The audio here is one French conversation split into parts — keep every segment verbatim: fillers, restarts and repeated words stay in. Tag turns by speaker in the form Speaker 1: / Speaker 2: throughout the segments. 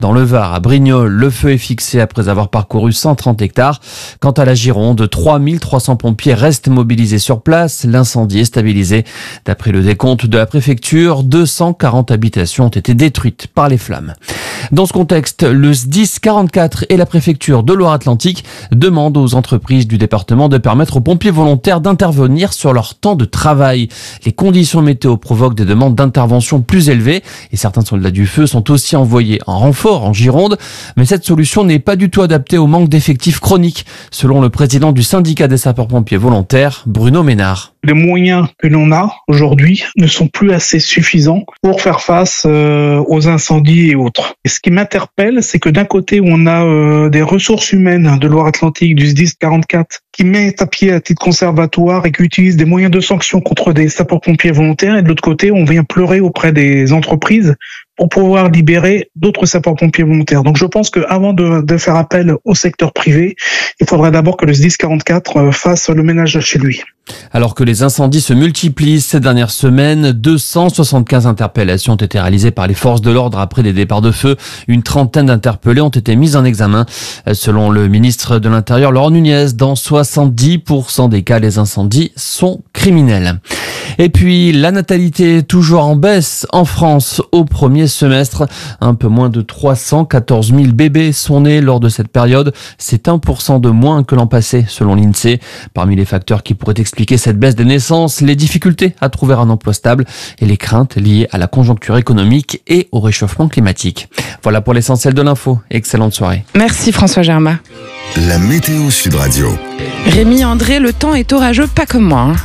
Speaker 1: Dans le Var, à Brignoles, le feu est fixé après avoir parcouru cent trente hectares. Quant à la Gironde, trois mille trois cents pompiers restent mobilisés sur place. L'incendie est stabilisé. D'après le décompte de la préfecture, deux cent quarante habitations ont été détruites par les flammes. Dans ce contexte, le S D I S quarante-quatre et la préfecture de Loire-Atlantique demandent aux entreprises du département de permettre aux pompiers volontaires d'intervenir sur leur temps de travail. Les conditions météo provoquent des demandes d'intervention plus élevées et certains soldats du feu sont aussi envoyés en renfort en Gironde. Mais cette solution n'est pas du tout adaptée au manque d'effectifs chroniques, selon le président du syndicat des sapeurs-pompiers volontaires, Bruno Ménard.
Speaker 2: Les moyens que l'on a aujourd'hui ne sont plus assez suffisants pour faire face euh, aux incendies et autres. Et ce qui m'interpelle, c'est que d'un côté, on a euh, des ressources humaines de Loire-Atlantique, du S D I S quarante-quatre, qui mettent à pied à titre conservatoire et qui utilisent des moyens de sanction contre des sapeurs-pompiers volontaires. Et de l'autre côté, on vient pleurer auprès des entreprises pour pouvoir libérer d'autres sapeurs-pompiers volontaires. Donc je pense qu'avant de, de faire appel au secteur privé, il faudrait d'abord que le S D I S quarante-quatre fasse le ménage chez lui.
Speaker 1: Alors que les incendies se multiplient ces dernières semaines, deux cent soixante-quinze interpellations ont été réalisées par les forces de l'ordre après des départs de feu. Une trentaine d'interpellés ont été mis en examen. Selon le ministre de l'Intérieur, Laurent Nunez, dans soixante-dix pour cent des cas, les incendies sont criminels. Et puis, la natalité est toujours en baisse en France au premier semestre. Un peu moins de trois cent quatorze mille bébés sont nés lors de cette période. C'est un pour cent de moins que l'an passé, selon l'INSEE. Parmi les facteurs qui pourraient expliquer cette baisse des naissances, les difficultés à trouver un emploi stable et les craintes liées à la conjoncture économique et au réchauffement climatique. Voilà pour l'essentiel de l'info. Excellente soirée.
Speaker 3: Merci François Germain.
Speaker 4: La météo Sud Radio.
Speaker 3: Rémi André, le temps est orageux, pas comme moi. Hein.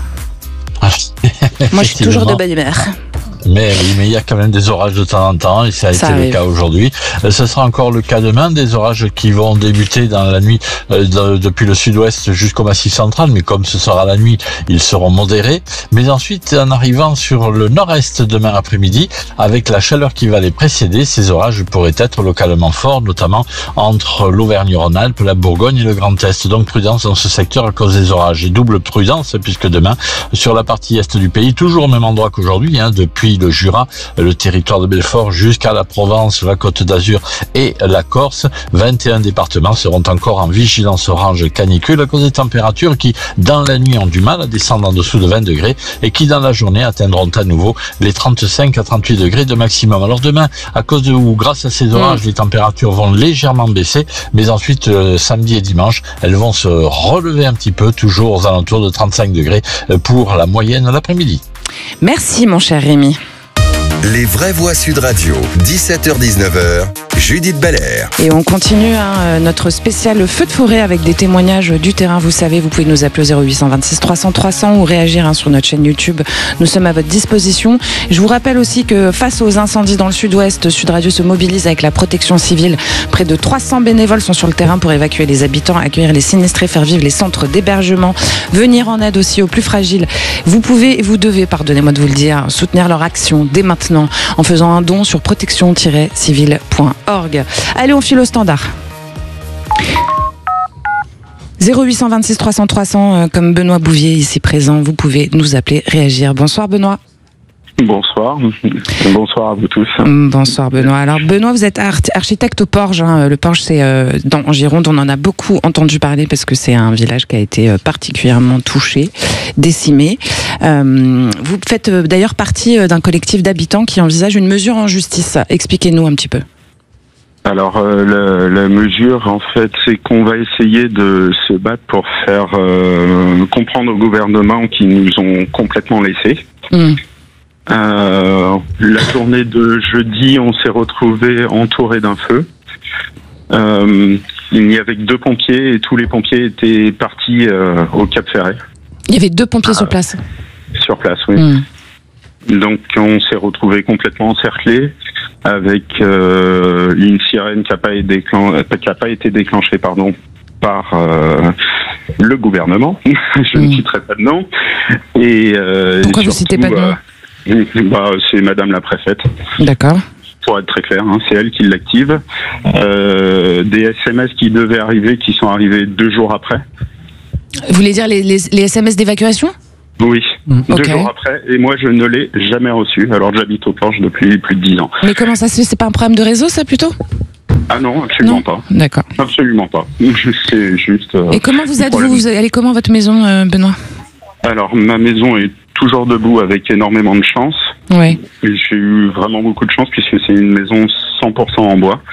Speaker 3: Moi, je suis toujours de bonne humeur.
Speaker 5: Mais oui, mais il y a quand même des orages de temps en temps et ça a ça été arrive. Le cas aujourd'hui. Ce sera encore le cas demain, des orages qui vont débuter dans la nuit euh, de, depuis le sud-ouest jusqu'au massif central, mais comme ce sera la nuit, ils seront modérés. Mais ensuite, en arrivant sur le nord-est demain après-midi, avec la chaleur qui va les précéder, ces orages pourraient être localement forts, notamment entre l'Auvergne-Rhône-Alpes, la Bourgogne et le Grand Est. Donc prudence dans ce secteur à cause des orages. Et double prudence, puisque demain, sur la partie est du pays, toujours au même endroit qu'aujourd'hui, hein, depuis le Jura, le territoire de Belfort jusqu'à la Provence, la Côte d'Azur et la Corse. vingt et un départements seront encore en vigilance orange canicule à cause des températures qui, dans la nuit, ont du mal à descendre en dessous de vingt degrés et qui, dans la journée, atteindront à nouveau les trente-cinq à trente-huit degrés de maximum. Alors demain, à cause de ou grâce à ces orages, mmh. les températures vont légèrement baisser, mais ensuite, euh, samedi et dimanche, elles vont se relever un petit peu, toujours aux alentours de trente-cinq degrés pour la moyenne l'après-midi.
Speaker 3: Merci mon cher Rémi.
Speaker 4: Les vraies voix Sud Radio, dix-sept heures dix-neuf heures, Judith Belair.
Speaker 3: Et on continue hein, notre spécial feu de forêt avec des témoignages du terrain. Vous savez, vous pouvez nous appeler au zéro huit cent vingt-six trois cents trois cents ou réagir hein, sur notre chaîne YouTube. Nous sommes à votre disposition. Je vous rappelle aussi que face aux incendies dans le sud-ouest, Sud Radio se mobilise avec la protection civile. Près de trois cents bénévoles sont sur le terrain pour évacuer les habitants, accueillir les sinistrés, faire vivre les centres d'hébergement, venir en aide aussi aux plus fragiles. Vous pouvez et vous devez, pardonnez-moi de vous le dire, soutenir leur action dès maintenant en faisant un don sur protection tiret civile point org. Allez, on file au standard. zéro huit cent vingt-six trois cents trois cents, comme Benoît Bouvier ici présent, vous pouvez nous appeler, réagir. Bonsoir Benoît.
Speaker 6: Bonsoir, bonsoir à vous tous.
Speaker 3: Bonsoir Benoît. Alors Benoît, vous êtes architecte au Porge. Hein. Le Porge, c'est euh, dans en Gironde. On en a beaucoup entendu parler parce que c'est un village qui a été euh, particulièrement touché, décimé. Euh, vous faites euh, d'ailleurs partie euh, d'un collectif d'habitants qui envisage une mesure en justice. Expliquez-nous un petit peu.
Speaker 6: Alors euh, la, la mesure, en fait, c'est qu'on va essayer de se battre pour faire euh, comprendre au gouvernement qu'ils nous ont complètement laissés. Mmh. Euh, la journée de jeudi, on s'est retrouvé entouré d'un feu. Euh, il n'y avait que deux pompiers et tous les pompiers étaient partis euh, au Cap Ferret.
Speaker 3: Il y avait deux pompiers euh, sur place.
Speaker 6: Sur place, oui. Mmh. Donc on s'est retrouvé complètement encerclé avec euh, une sirène qui n'a pas, qui a pas été déclenchée, pardon, par euh, le gouvernement. Je mmh. ne citerai pas de nom. Et euh,
Speaker 3: pourquoi
Speaker 6: et
Speaker 3: vous ne citez pas de nom?
Speaker 6: Bah, c'est Madame la préfète.
Speaker 3: D'accord.
Speaker 6: Pour être très clair, hein, c'est elle qui l'active. Euh, des S M S qui devaient arriver, qui sont arrivés deux jours après.
Speaker 3: Vous voulez dire les, les, les S M S d'évacuation?
Speaker 6: Oui, mmh, deux
Speaker 3: okay.
Speaker 6: jours après. Et moi, je ne l'ai jamais reçu. Alors, j'habite au Porge depuis plus de dix ans.
Speaker 3: Mais comment ça se fait? C'est pas un problème de réseau, ça, plutôt?
Speaker 6: Ah non, absolument non pas.
Speaker 3: D'accord.
Speaker 6: Absolument pas. C'est juste... Euh,
Speaker 3: Et comment vous êtes, vous, vous allez comment votre maison, euh, Benoît?
Speaker 6: Alors, ma maison est toujours debout avec énormément de chance.
Speaker 3: Oui.
Speaker 6: J'ai eu vraiment beaucoup de chance puisque c'est une maison cent pour cent en bois.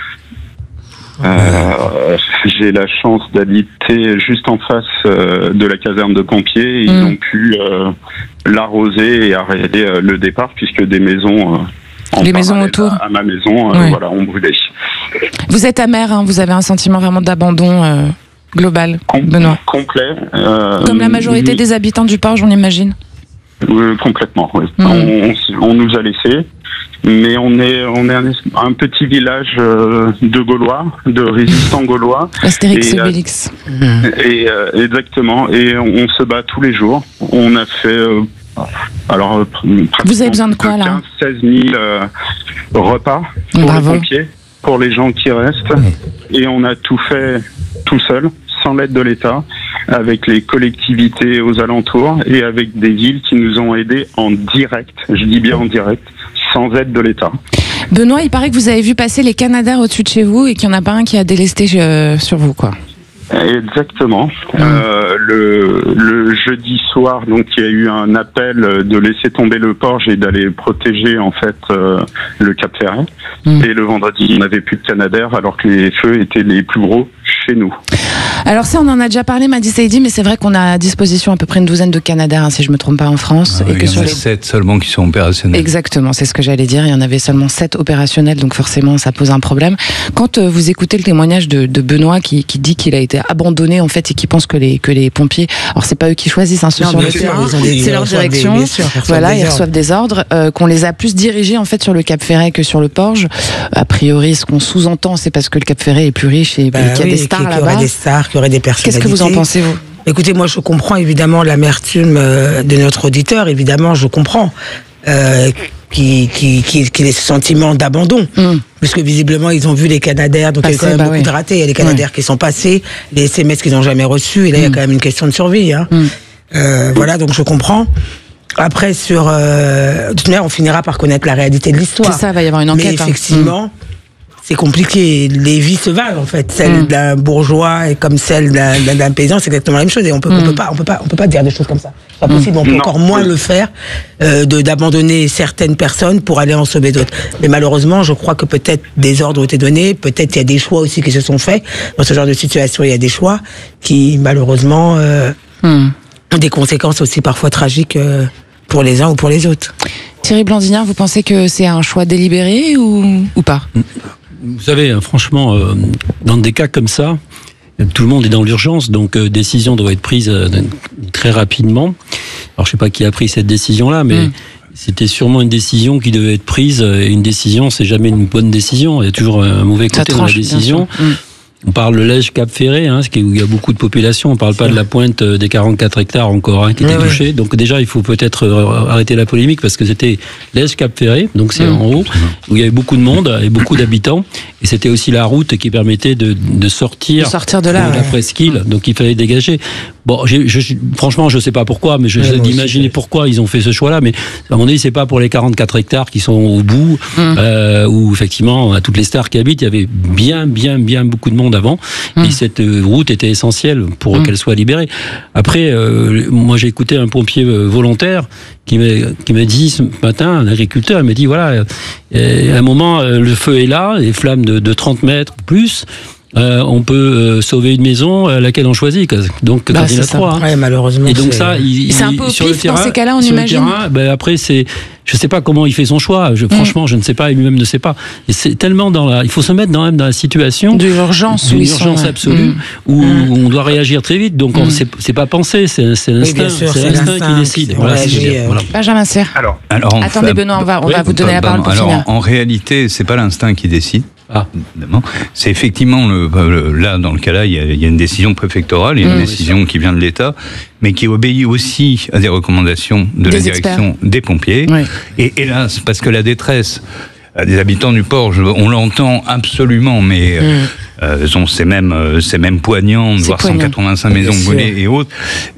Speaker 6: Euh, j'ai la chance d'habiter juste en face euh, de la caserne de pompiers. Et mmh. Ils ont pu euh, l'arroser et arrêter euh, le départ puisque des maisons, euh,
Speaker 3: les maisons autour
Speaker 6: à, à ma maison, euh, oui. voilà, ont brûlé.
Speaker 3: Vous êtes amer, hein, vous avez un sentiment vraiment d'abandon euh, global, Com- Benoît.
Speaker 6: Complet. Euh,
Speaker 3: Comme la majorité oui. des habitants du Porge, on imagine.
Speaker 6: Oui, complètement. Oui. Mmh. On, on, on nous a laissés. Mais on est on est un, un petit village euh, de Gaulois, de résistants gaulois.
Speaker 3: Astérix et Obélix.
Speaker 6: Euh, et euh, exactement. Et on, on se bat tous les jours. On a fait euh, alors euh,
Speaker 3: vous avez besoin de quoi là?
Speaker 6: quinze à seize mille euh, repas pour Bravo. les pompiers, pour les gens qui restent. Et on a tout fait tout seul, sans l'aide de l'État, avec les collectivités aux alentours et avec des villes qui nous ont aidés en direct. Je dis bien en direct. Sans aide de l'État.
Speaker 3: Benoît, il paraît que vous avez vu passer les Canadaires au-dessus de chez vous et qu'il n'y en a pas un qui a délesté euh, sur vous, quoi.
Speaker 6: Exactement. Mmh. Euh, le, le jeudi soir, donc il y a eu un appel de laisser tomber le Porge et d'aller protéger en fait euh, le Cap Ferret. Mmh. Et le vendredi, il n'y avait plus de Canadaires alors que les feux étaient les plus gros chez nous.
Speaker 3: Alors ça, on en a déjà parlé, m'a dit Saïdi, mais c'est vrai qu'on a à disposition à peu près une douzaine de Canadaires, hein, si je ne me trompe pas, en France.
Speaker 7: Ah, et que il y en a les... sept seulement qui sont opérationnels.
Speaker 3: Exactement, c'est ce que j'allais dire. Il y en avait seulement sept opérationnels, donc forcément, ça pose un problème. Quand euh, vous écoutez le témoignage de, de Benoît qui, qui dit qu'il a été abandonné en fait et qui pense que les que les pompiers, alors c'est pas eux qui choisissent, hein, ceux non, sur le terrain, c'est leur direction. Des, sûr, voilà, ils reçoivent des ordres, euh, qu'on les a plus dirigés en fait sur le Cap Ferret que sur le Porge. A priori, ce qu'on sous-entend, c'est parce que le Cap Ferret est plus riche et, bah, et qu'il y a oui, des stars là-bas.
Speaker 8: Qu'il y aurait des stars, qu'il y aurait des personnalités.
Speaker 3: Qu'est-ce que vous en pensez, vous?
Speaker 8: Écoutez, moi, je comprends évidemment l'amertume de notre auditeur. Évidemment, je comprends. Euh, qui, qui, qui, qui ait ce sentiment d'abandon. Mm. Puisque visiblement, ils ont vu les Canadaires, donc Passé, il y a quand même bah beaucoup oui. de ratés. Il y a les Canadaires ouais. qui sont passés, les S M S qu'ils n'ont jamais reçus, et là, mm. il y a quand même une question de survie. Hein. Mm. Euh, voilà, donc je comprends. Après, sur... Euh, de toute manière, on finira par connaître la réalité de l'histoire.
Speaker 3: C'est ça, il va y avoir une enquête.
Speaker 8: Mais effectivement... Hein. C'est compliqué. Les vies se valent en fait. Celle mmh. d'un bourgeois et comme celle d'un, d'un, d'un paysan, c'est exactement la même chose. Et on peut, mmh. on peut pas, on peut pas, on peut pas dire des choses comme ça. C'est pas possible. On peut non. encore moins le faire euh, de d'abandonner certaines personnes pour aller en sauver d'autres. Mais malheureusement, je crois que peut-être des ordres ont été donnés. Peut-être il y a des choix aussi qui se sont faits dans ce genre de situation. Il y a des choix qui malheureusement euh, mmh. ont des conséquences aussi parfois tragiques euh, pour les uns ou pour les autres.
Speaker 3: Thierry Blandinière, vous pensez que c'est un choix délibéré ou ou pas? Mmh.
Speaker 9: Vous savez, franchement, euh, dans des cas comme ça, tout le monde est dans l'urgence, donc euh, décision doit être prise euh, très rapidement. Alors, je sais pas qui a pris cette décision-là, mais mmh. c'était sûrement une décision qui devait être prise. Et une décision, c'est jamais une bonne décision. Il y a toujours un mauvais côté tranche, dans la décision. On parle de l'Ège Cap Ferret, hein, où il y a beaucoup de population. On ne parle pas de la pointe des quarante-quatre hectares encore hein, qui était touchée. Oui. Donc déjà, il faut peut-être arrêter la polémique parce que c'était l'Ège Cap Ferret, donc c'est mmh. en haut, où il y avait beaucoup de monde et beaucoup d'habitants. Et c'était aussi la route qui permettait de, de sortir,
Speaker 3: de sortir de là,
Speaker 9: de
Speaker 3: ouais.
Speaker 9: la presqu'île. Donc il fallait dégager. Bon, je, je, franchement, je ne sais pas pourquoi, mais je ouais, sais d'imaginer pourquoi ils ont fait ce choix-là. Mais à mon avis, c'est pas pour les quarante-quatre hectares qui sont au bout, mmh. euh, où effectivement, à toutes les stars qui habitent, il y avait bien, bien, bien beaucoup de monde avant. Mmh. Et cette route était essentielle pour mmh. qu'elle soit libérée. Après, euh, moi, j'ai écouté un pompier volontaire qui m'a, qui m'a dit ce matin, un agriculteur, il m'a dit, voilà, euh, à un moment, euh, le feu est là, les flammes de, de trente mètres plus. Euh, on peut euh, sauver une maison à laquelle on choisit. Donc, bah, quand il y en a trois. Hein.
Speaker 8: Ouais, malheureusement.
Speaker 9: Et donc, c'est... ça, il,
Speaker 3: c'est un peu au
Speaker 9: sur
Speaker 3: pif
Speaker 9: le terrain,
Speaker 3: dans ces cas-là, on
Speaker 9: sur
Speaker 3: imagine.
Speaker 9: Le terrain, ben après, c'est. Je sais pas comment il fait son choix. Je, mmh. Franchement, je ne sais pas, et lui-même ne sait pas. Et c'est tellement dans la. Il faut se mettre dans, même dans la situation.
Speaker 3: De l'urgence,
Speaker 9: d'une urgence sont, ouais. absolue, mmh. où mmh. on doit réagir très vite. Donc, mmh. on, c'est, c'est pas pensé, c'est, c'est l'instinct. Oui, sûr, c'est, c'est l'instinct, l'instinct qui décide. Voilà, c'est
Speaker 3: réagit, euh... voilà. Benjamin Serre. Alors, alors Attendez, fait, Benoît, on va, on oui, va vous donner la parole pour
Speaker 7: alors,
Speaker 3: finir.
Speaker 7: En réalité, c'est pas l'instinct qui décide.
Speaker 9: Ah.
Speaker 7: C'est effectivement le, le, là dans le cas-là, il y, a, il y a une décision préfectorale, il y a une mmh. décision qui vient de l'État, mais qui obéit aussi à des recommandations de des la direction experts. Des pompiers. Oui. Et hélas, parce que la détresse des habitants du Porge, on l'entend absolument, mais mmh. euh, c'est même c'est même poignant de c'est voir poignant. cent quatre-vingt-cinq oui, maisons brûlées et autres.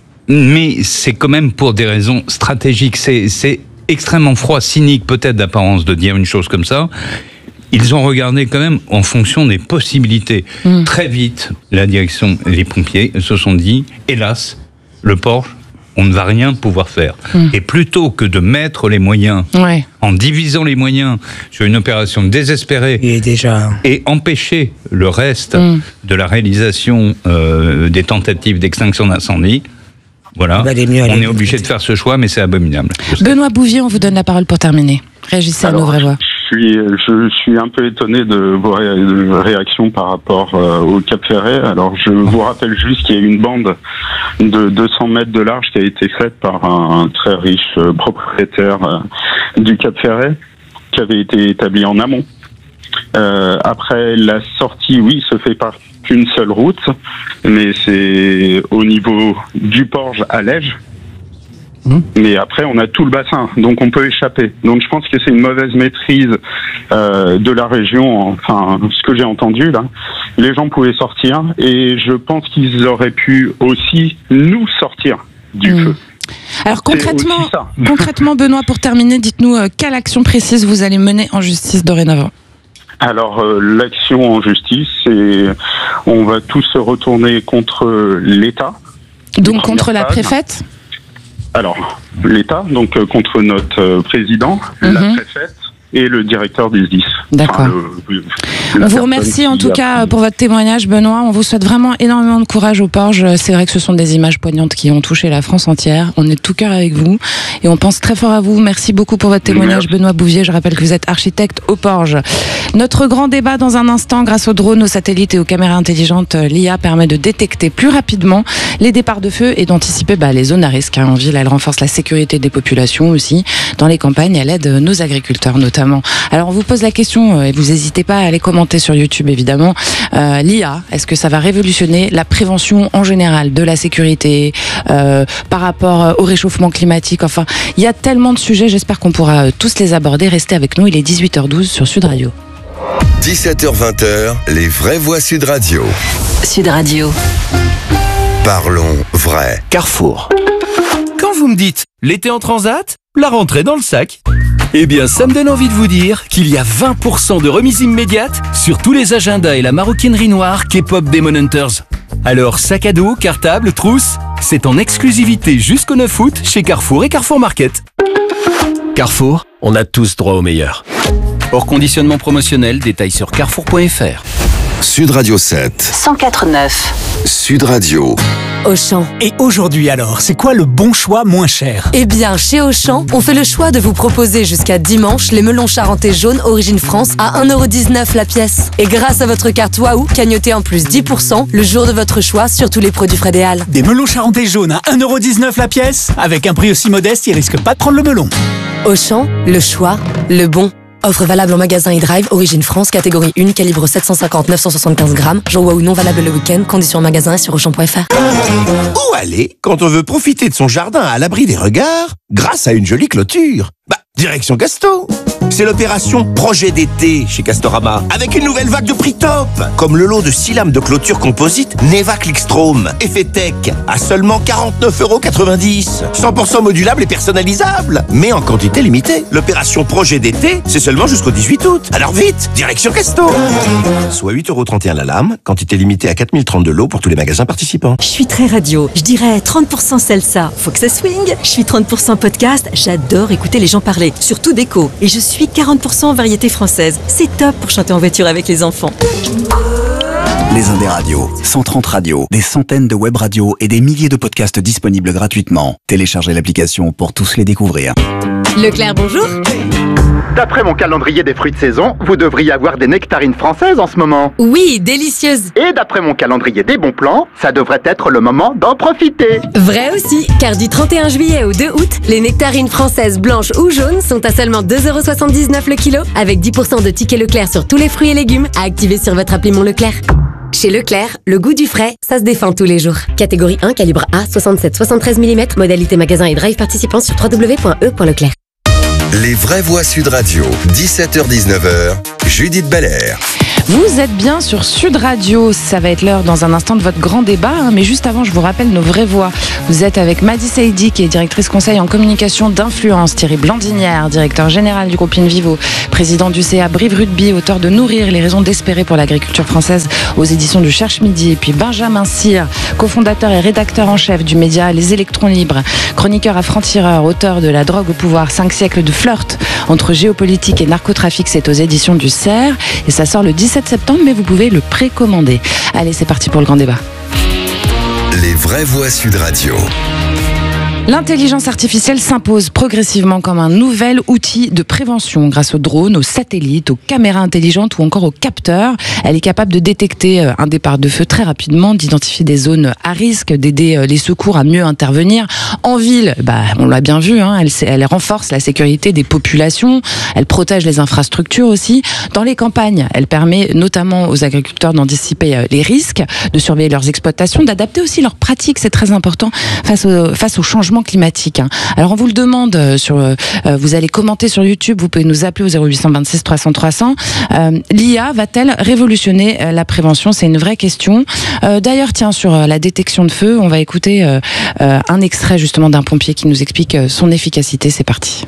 Speaker 7: Mais c'est quand même pour des raisons stratégiques. C'est, c'est extrêmement froid, cynique peut-être d'apparence de dire une chose comme ça. ils ont regardé quand même en fonction des possibilités. Mmh. Très vite, la direction des pompiers se sont dit, hélas, le Porche, on ne va rien pouvoir faire. Mmh. Et plutôt que de mettre les moyens, ouais. en divisant les moyens sur une opération désespérée
Speaker 8: et, déjà...
Speaker 7: et empêcher le reste mmh. de la réalisation euh, des tentatives d'extinction d'incendie, voilà, on est obligé de faire ce choix, mais c'est abominable.
Speaker 3: Benoît Bouvier, on vous donne la parole pour terminer. Réagissez Alors, à nos vraies voix.
Speaker 6: Je suis, je suis un peu étonné de vos ré- réactions par rapport euh, au Cap Ferret. Alors, je vous rappelle juste qu'il y a une bande de deux cents mètres de large qui a été faite par un, un très riche euh, propriétaire euh, du Cap Ferret, qui avait été établi en amont. Euh, après, la sortie, oui, se fait par qu'une seule route, mais c'est au niveau du Porge à Lège. Mmh. Mais après, on a tout le bassin, donc on peut échapper. Donc je pense que c'est une mauvaise maîtrise euh, de la région, enfin, ce que j'ai entendu là. Les gens pouvaient sortir, et je pense qu'ils auraient pu aussi nous sortir du mmh. feu.
Speaker 3: Alors concrètement, concrètement, Benoît, pour terminer, dites-nous euh, quelle action précise vous allez mener en justice dorénavant.
Speaker 6: Alors euh, l'action en justice, c'est on va tous se retourner contre l'État.
Speaker 3: Donc contre la préfète ?
Speaker 6: Alors, l'État, donc euh, contre notre euh, président, mm-hmm. la préfète et le directeur des S D I S.
Speaker 3: D'accord. Enfin, le, le, on vous remercie en tout cas pour votre témoignage, Benoît. On vous souhaite vraiment énormément de courage au Porge. C'est vrai que ce sont des images poignantes qui ont touché la France entière. On est de tout cœur avec vous et on pense très fort à vous. Merci beaucoup pour votre témoignage, Merci. Benoît Bouvier. Je rappelle que vous êtes architecte au Porge. Notre grand débat dans un instant, grâce aux drones, aux satellites et aux caméras intelligentes, l'I A permet de détecter plus rapidement les départs de feu et d'anticiper bah, les zones à risque. Hein. En ville, elle renforce la sécurité des populations aussi. Dans les campagnes, elle aide nos agriculteurs notamment. Alors on vous pose la question, et vous n'hésitez pas à aller commenter sur YouTube évidemment, euh, l'I A, est-ce que ça va révolutionner la prévention en général de la sécurité euh, par rapport au réchauffement climatique? Enfin, il y a tellement de sujets, j'espère qu'on pourra tous les aborder. Restez avec nous, il est dix-huit heures douze sur Sud Radio.
Speaker 4: dix-sept heures vingt, les vraies voix Sud Radio.
Speaker 10: Sud Radio.
Speaker 4: Parlons vrai.
Speaker 11: Carrefour. Quand vous me dites l'été en transat, la rentrée dans le sac, eh bien ça me donne envie de vous dire qu'il y a vingt pour cent de remise immédiate sur tous les agendas et la maroquinerie noire K-pop Demon Hunters. Alors sac à dos, cartable, trousse, c'est en exclusivité jusqu'au neuf août chez Carrefour et Carrefour Market. Carrefour, on a tous droit au meilleur. Hors conditionnement promotionnel, détail sur carrefour point f r.
Speaker 4: Sud Radio sept.
Speaker 10: cent quatre neuf.
Speaker 4: Sud Radio.
Speaker 12: Auchan. Et aujourd'hui alors, c'est quoi le bon choix moins cher?
Speaker 13: Eh bien, chez Auchan, on fait le choix de vous proposer jusqu'à dimanche les melons charentais jaunes Origine France à un euro dix-neuf la pièce. Et grâce à votre carte Waouh, cagnotez en plus dix pour cent le jour de votre choix sur tous les produits Fred et Halles.
Speaker 12: Des melons charentais jaunes à un euro dix-neuf la pièce? Avec un prix aussi modeste, ils risquent pas de prendre le melon.
Speaker 13: Auchan, le choix, le bon. Offre valable en magasin e-drive, Origine France, catégorie un, calibre sept cent cinquante à neuf cent soixante-quinze grammes. Jour Waouh non valable le week-end, conditions en magasin et sur auchan point f r.
Speaker 14: Où aller quand on veut profiter de son jardin à l'abri des regards grâce à une jolie clôture? Bah, direction Casto. C'est l'opération Projet d'été chez Castorama, avec une nouvelle vague de prix top, comme le lot de six lames de clôture composite Neva Clickstrom, effet tech, à seulement quarante-neuf euros quatre-vingt-dix. cent pour cent modulable et personnalisable, mais en quantité limitée. L'opération Projet d'été, c'est seulement jusqu'au dix-huit août. Alors vite, direction Casto. Soit huit euros trente et un la lame, quantité limitée à quatre mille trente de lots pour tous les magasins participants.
Speaker 15: Je suis très radio, je dirais trente pour cent salsa, faut que ça swing. Je suis trente pour cent podcast, j'adore écouter les gens parler, surtout déco. Et je suis quarante pour cent variété française. C'est top pour chanter en voiture avec les enfants.
Speaker 16: Les Indes radios, cent trente radios, des centaines de web radios et des milliers de podcasts disponibles gratuitement. Téléchargez l'application pour tous les découvrir.
Speaker 17: Leclerc, bonjour.
Speaker 18: D'après mon calendrier des fruits de saison, vous devriez avoir des nectarines françaises en ce moment.
Speaker 17: Oui, délicieuses.
Speaker 18: Et d'après mon calendrier des bons plans, ça devrait être le moment d'en profiter.
Speaker 17: Vrai aussi, car du trente et un juillet au deux août, les nectarines françaises blanches ou jaunes sont à seulement deux euros soixante-dix-neuf le kilo, avec dix pour cent de tickets Leclerc sur tous les fruits et légumes à activer sur votre appli Mon Leclerc. Chez Leclerc, le goût du frais, ça se défend tous les jours. Catégorie un, calibre A, soixante-sept à soixante-treize millimètres, modalité magasin et drive participant sur w w w point e point leclerc.
Speaker 4: Les vraies voix Sud Radio, dix-sept heures dix-neuf, Judith Belair.
Speaker 3: Vous êtes bien sur Sud Radio, ça va être l'heure dans un instant de votre grand débat, hein, mais juste avant je vous rappelle nos vraies voix. Vous êtes avec Madi Saïdi qui est directrice conseil en communication d'influence, Thierry Blandinière, directeur général du groupe Invivo, président du C A Brive Rugby, auteur de Nourrir les raisons d'espérer pour l'agriculture française aux éditions du Cherche Midi, et puis Benjamin Cyr, cofondateur et rédacteur en chef du média Les Électrons Libres, chroniqueur à franc-tireur, auteur de La drogue au pouvoir, cinq siècles de flirt entre géopolitique et narcotrafic, c'est aux éditions du C E R et ça sort le dix-sept septembre, mais vous pouvez le précommander. Allez, c'est parti pour le grand débat.
Speaker 4: Les vraies voix Sud Radio.
Speaker 3: L'intelligence artificielle s'impose progressivement comme un nouvel outil de prévention grâce aux drones, aux satellites, aux caméras intelligentes ou encore aux capteurs. Elle est capable de détecter un départ de feu très rapidement, d'identifier des zones à risque, d'aider les secours à mieux intervenir. En ville, bah, on l'a bien vu, hein, elle, elle renforce la sécurité des populations, elle protège les infrastructures aussi. Dans les campagnes, elle permet notamment aux agriculteurs d'anticiper les risques, de surveiller leurs exploitations, d'adapter aussi leurs pratiques, c'est très important face au, face au changement climatique. Alors on vous le demande, sur, euh, vous allez commenter sur YouTube, vous pouvez nous appeler au zéro huit deux six trois cents trois cents. Euh, L'I A va-t-elle révolutionner euh, la prévention? C'est une vraie question. Euh, D'ailleurs, tiens, sur euh, la détection de feu, on va écouter euh, euh, un extrait justement d'un pompier qui nous explique euh, son efficacité. C'est parti.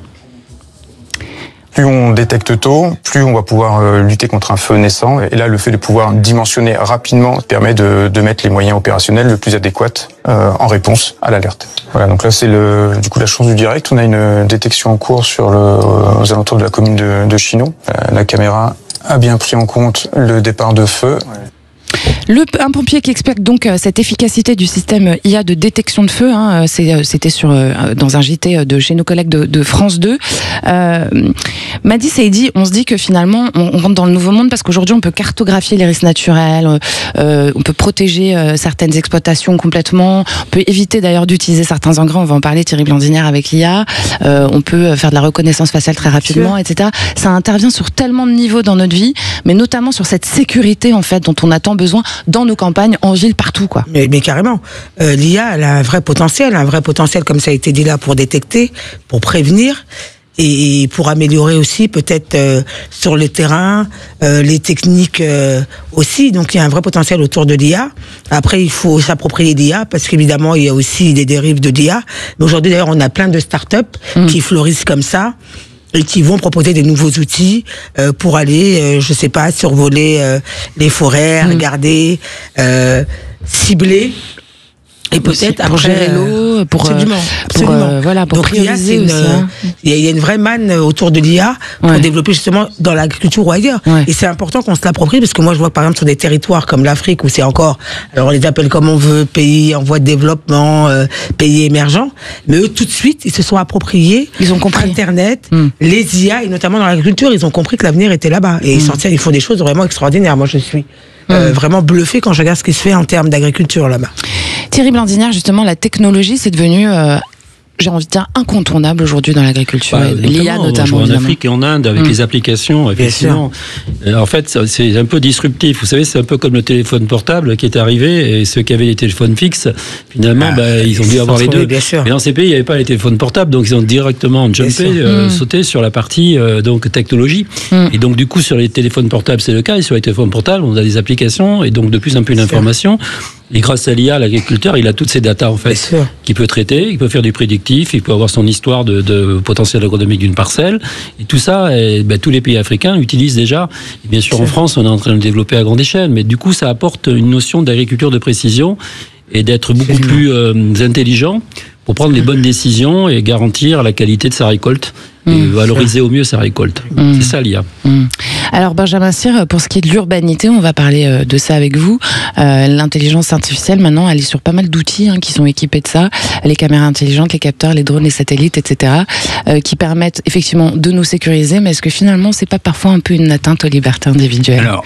Speaker 19: Plus on détecte tôt, plus on va pouvoir euh, lutter contre un feu naissant. Et là, le fait de pouvoir dimensionner rapidement permet de, de mettre les moyens opérationnels le plus adéquats euh, en réponse à l'alerte. Voilà, donc là, c'est le, du coup la chance du direct. On a une détection en cours sur le, euh, aux alentours de la commune de, de Chinon. Euh, la caméra a bien pris en compte le départ de feu.
Speaker 3: Le, un pompier qui explique donc euh, cette efficacité du système I A de détection de feu, hein, c'est, c'était sur, euh, dans un J T de chez nos collègues de, de France deux. Euh, Madi Saïdi, on se dit que finalement on, on rentre dans le nouveau monde parce qu'aujourd'hui on peut cartographier les risques naturels, euh, on peut protéger euh, certaines exploitations complètement, on peut éviter d'ailleurs d'utiliser certains engrais, on va en parler, Thierry Blandinière avec l'I A, euh, on peut faire de la reconnaissance faciale très rapidement, et cetera. Ça intervient sur tellement de niveaux dans notre vie, mais notamment sur cette sécurité en fait dont on a tant besoin dans nos campagnes, en ville, partout, quoi.
Speaker 8: Mais, mais carrément. Euh, L'I A, elle a un vrai potentiel, un vrai potentiel, comme ça a été dit là, pour détecter, pour prévenir, et pour améliorer aussi, peut-être, euh, sur le terrain, euh, les techniques euh, aussi. Donc, il y a un vrai potentiel autour de l'I A. Après, il faut s'approprier l'I A, parce qu'évidemment, il y a aussi des dérives de l'I A. Mais aujourd'hui, d'ailleurs, on a plein de startups mmh. qui fleurissent comme ça, et qui vont proposer des nouveaux outils euh, pour aller, euh, je sais pas, survoler euh, les forêts, mmh. regarder, euh, cibler. Et peut-être
Speaker 3: pour
Speaker 8: après,
Speaker 3: gérer l'eau, pour
Speaker 8: absolument,
Speaker 3: absolument. Pour, euh, voilà, pour
Speaker 8: donc
Speaker 3: prioriser
Speaker 8: l'I A,
Speaker 3: aussi. Hein.
Speaker 8: Il y, y a une vraie manne autour de l'I A pour
Speaker 3: ouais.
Speaker 8: développer justement dans l'agriculture ou ailleurs. Ouais. Et c'est important qu'on se l'approprie parce que moi je vois par exemple sur des territoires comme l'Afrique où c'est encore, alors on les appelle comme on veut, pays en voie de développement, euh, pays émergents, mais eux tout de suite ils se sont appropriés.
Speaker 3: Ils ont compris
Speaker 8: Internet,
Speaker 3: mm.
Speaker 8: les I A et notamment dans l'agriculture, ils ont compris que l'avenir était là-bas et mm. ils sortent, ils font des choses vraiment extraordinaires. Moi je suis euh, mm. vraiment bluffé quand je regarde ce qui se fait en termes d'agriculture là-bas.
Speaker 3: Thierry Blandinière, justement, la technologie, c'est devenu, euh, j'ai envie de dire, incontournable aujourd'hui dans l'agriculture.
Speaker 9: Bah,
Speaker 3: L'I A notamment.
Speaker 9: En Afrique et en Inde, avec mmh. les applications, effectivement. En fait, c'est un peu disruptif. Vous savez, c'est un peu comme le téléphone portable qui est arrivé, et ceux qui avaient les téléphones fixes, finalement, ah, bah, ils ont dû avoir les deux. Bien sûr. Mais dans ces pays, il n'y avait pas les téléphones portables, donc ils ont directement jumpé, euh, mmh. sauté sur la partie euh, donc technologie. Mmh. Et donc, du coup, sur les téléphones portables, c'est le cas, et sur les téléphones portables, on a des applications, et donc de plus en plus d'informations. Et grâce à l'I A, l'agriculteur, il a toutes ces datas, en fait, qu'il peut traiter, il peut faire du prédictif, il peut avoir son histoire de, de potentiel agronomique d'une parcelle. Et tout ça, et, ben, tous les pays africains l'utilisent déjà. Et bien sûr, en France, on est en train de le développer à grande échelle. Mais du coup, ça apporte une notion d'agriculture de précision et d'être beaucoup plus euh, intelligent pour prendre les bonnes décisions et garantir la qualité de sa récolte. Et mmh, valoriser au mieux sa récolte. Mmh. C'est ça l'I A.
Speaker 3: Mmh. Alors Benjamin Cyr, pour ce qui est de l'urbanité, on va parler de ça avec vous. Euh, l'intelligence artificielle, maintenant, elle est sur pas mal d'outils hein, qui sont équipés de ça. Les caméras intelligentes, les capteurs, les drones, les satellites, et cetera. Euh, qui permettent effectivement de nous sécuriser. Mais est-ce que finalement, c'est pas parfois un peu une atteinte aux libertés individuelles?
Speaker 7: Alors,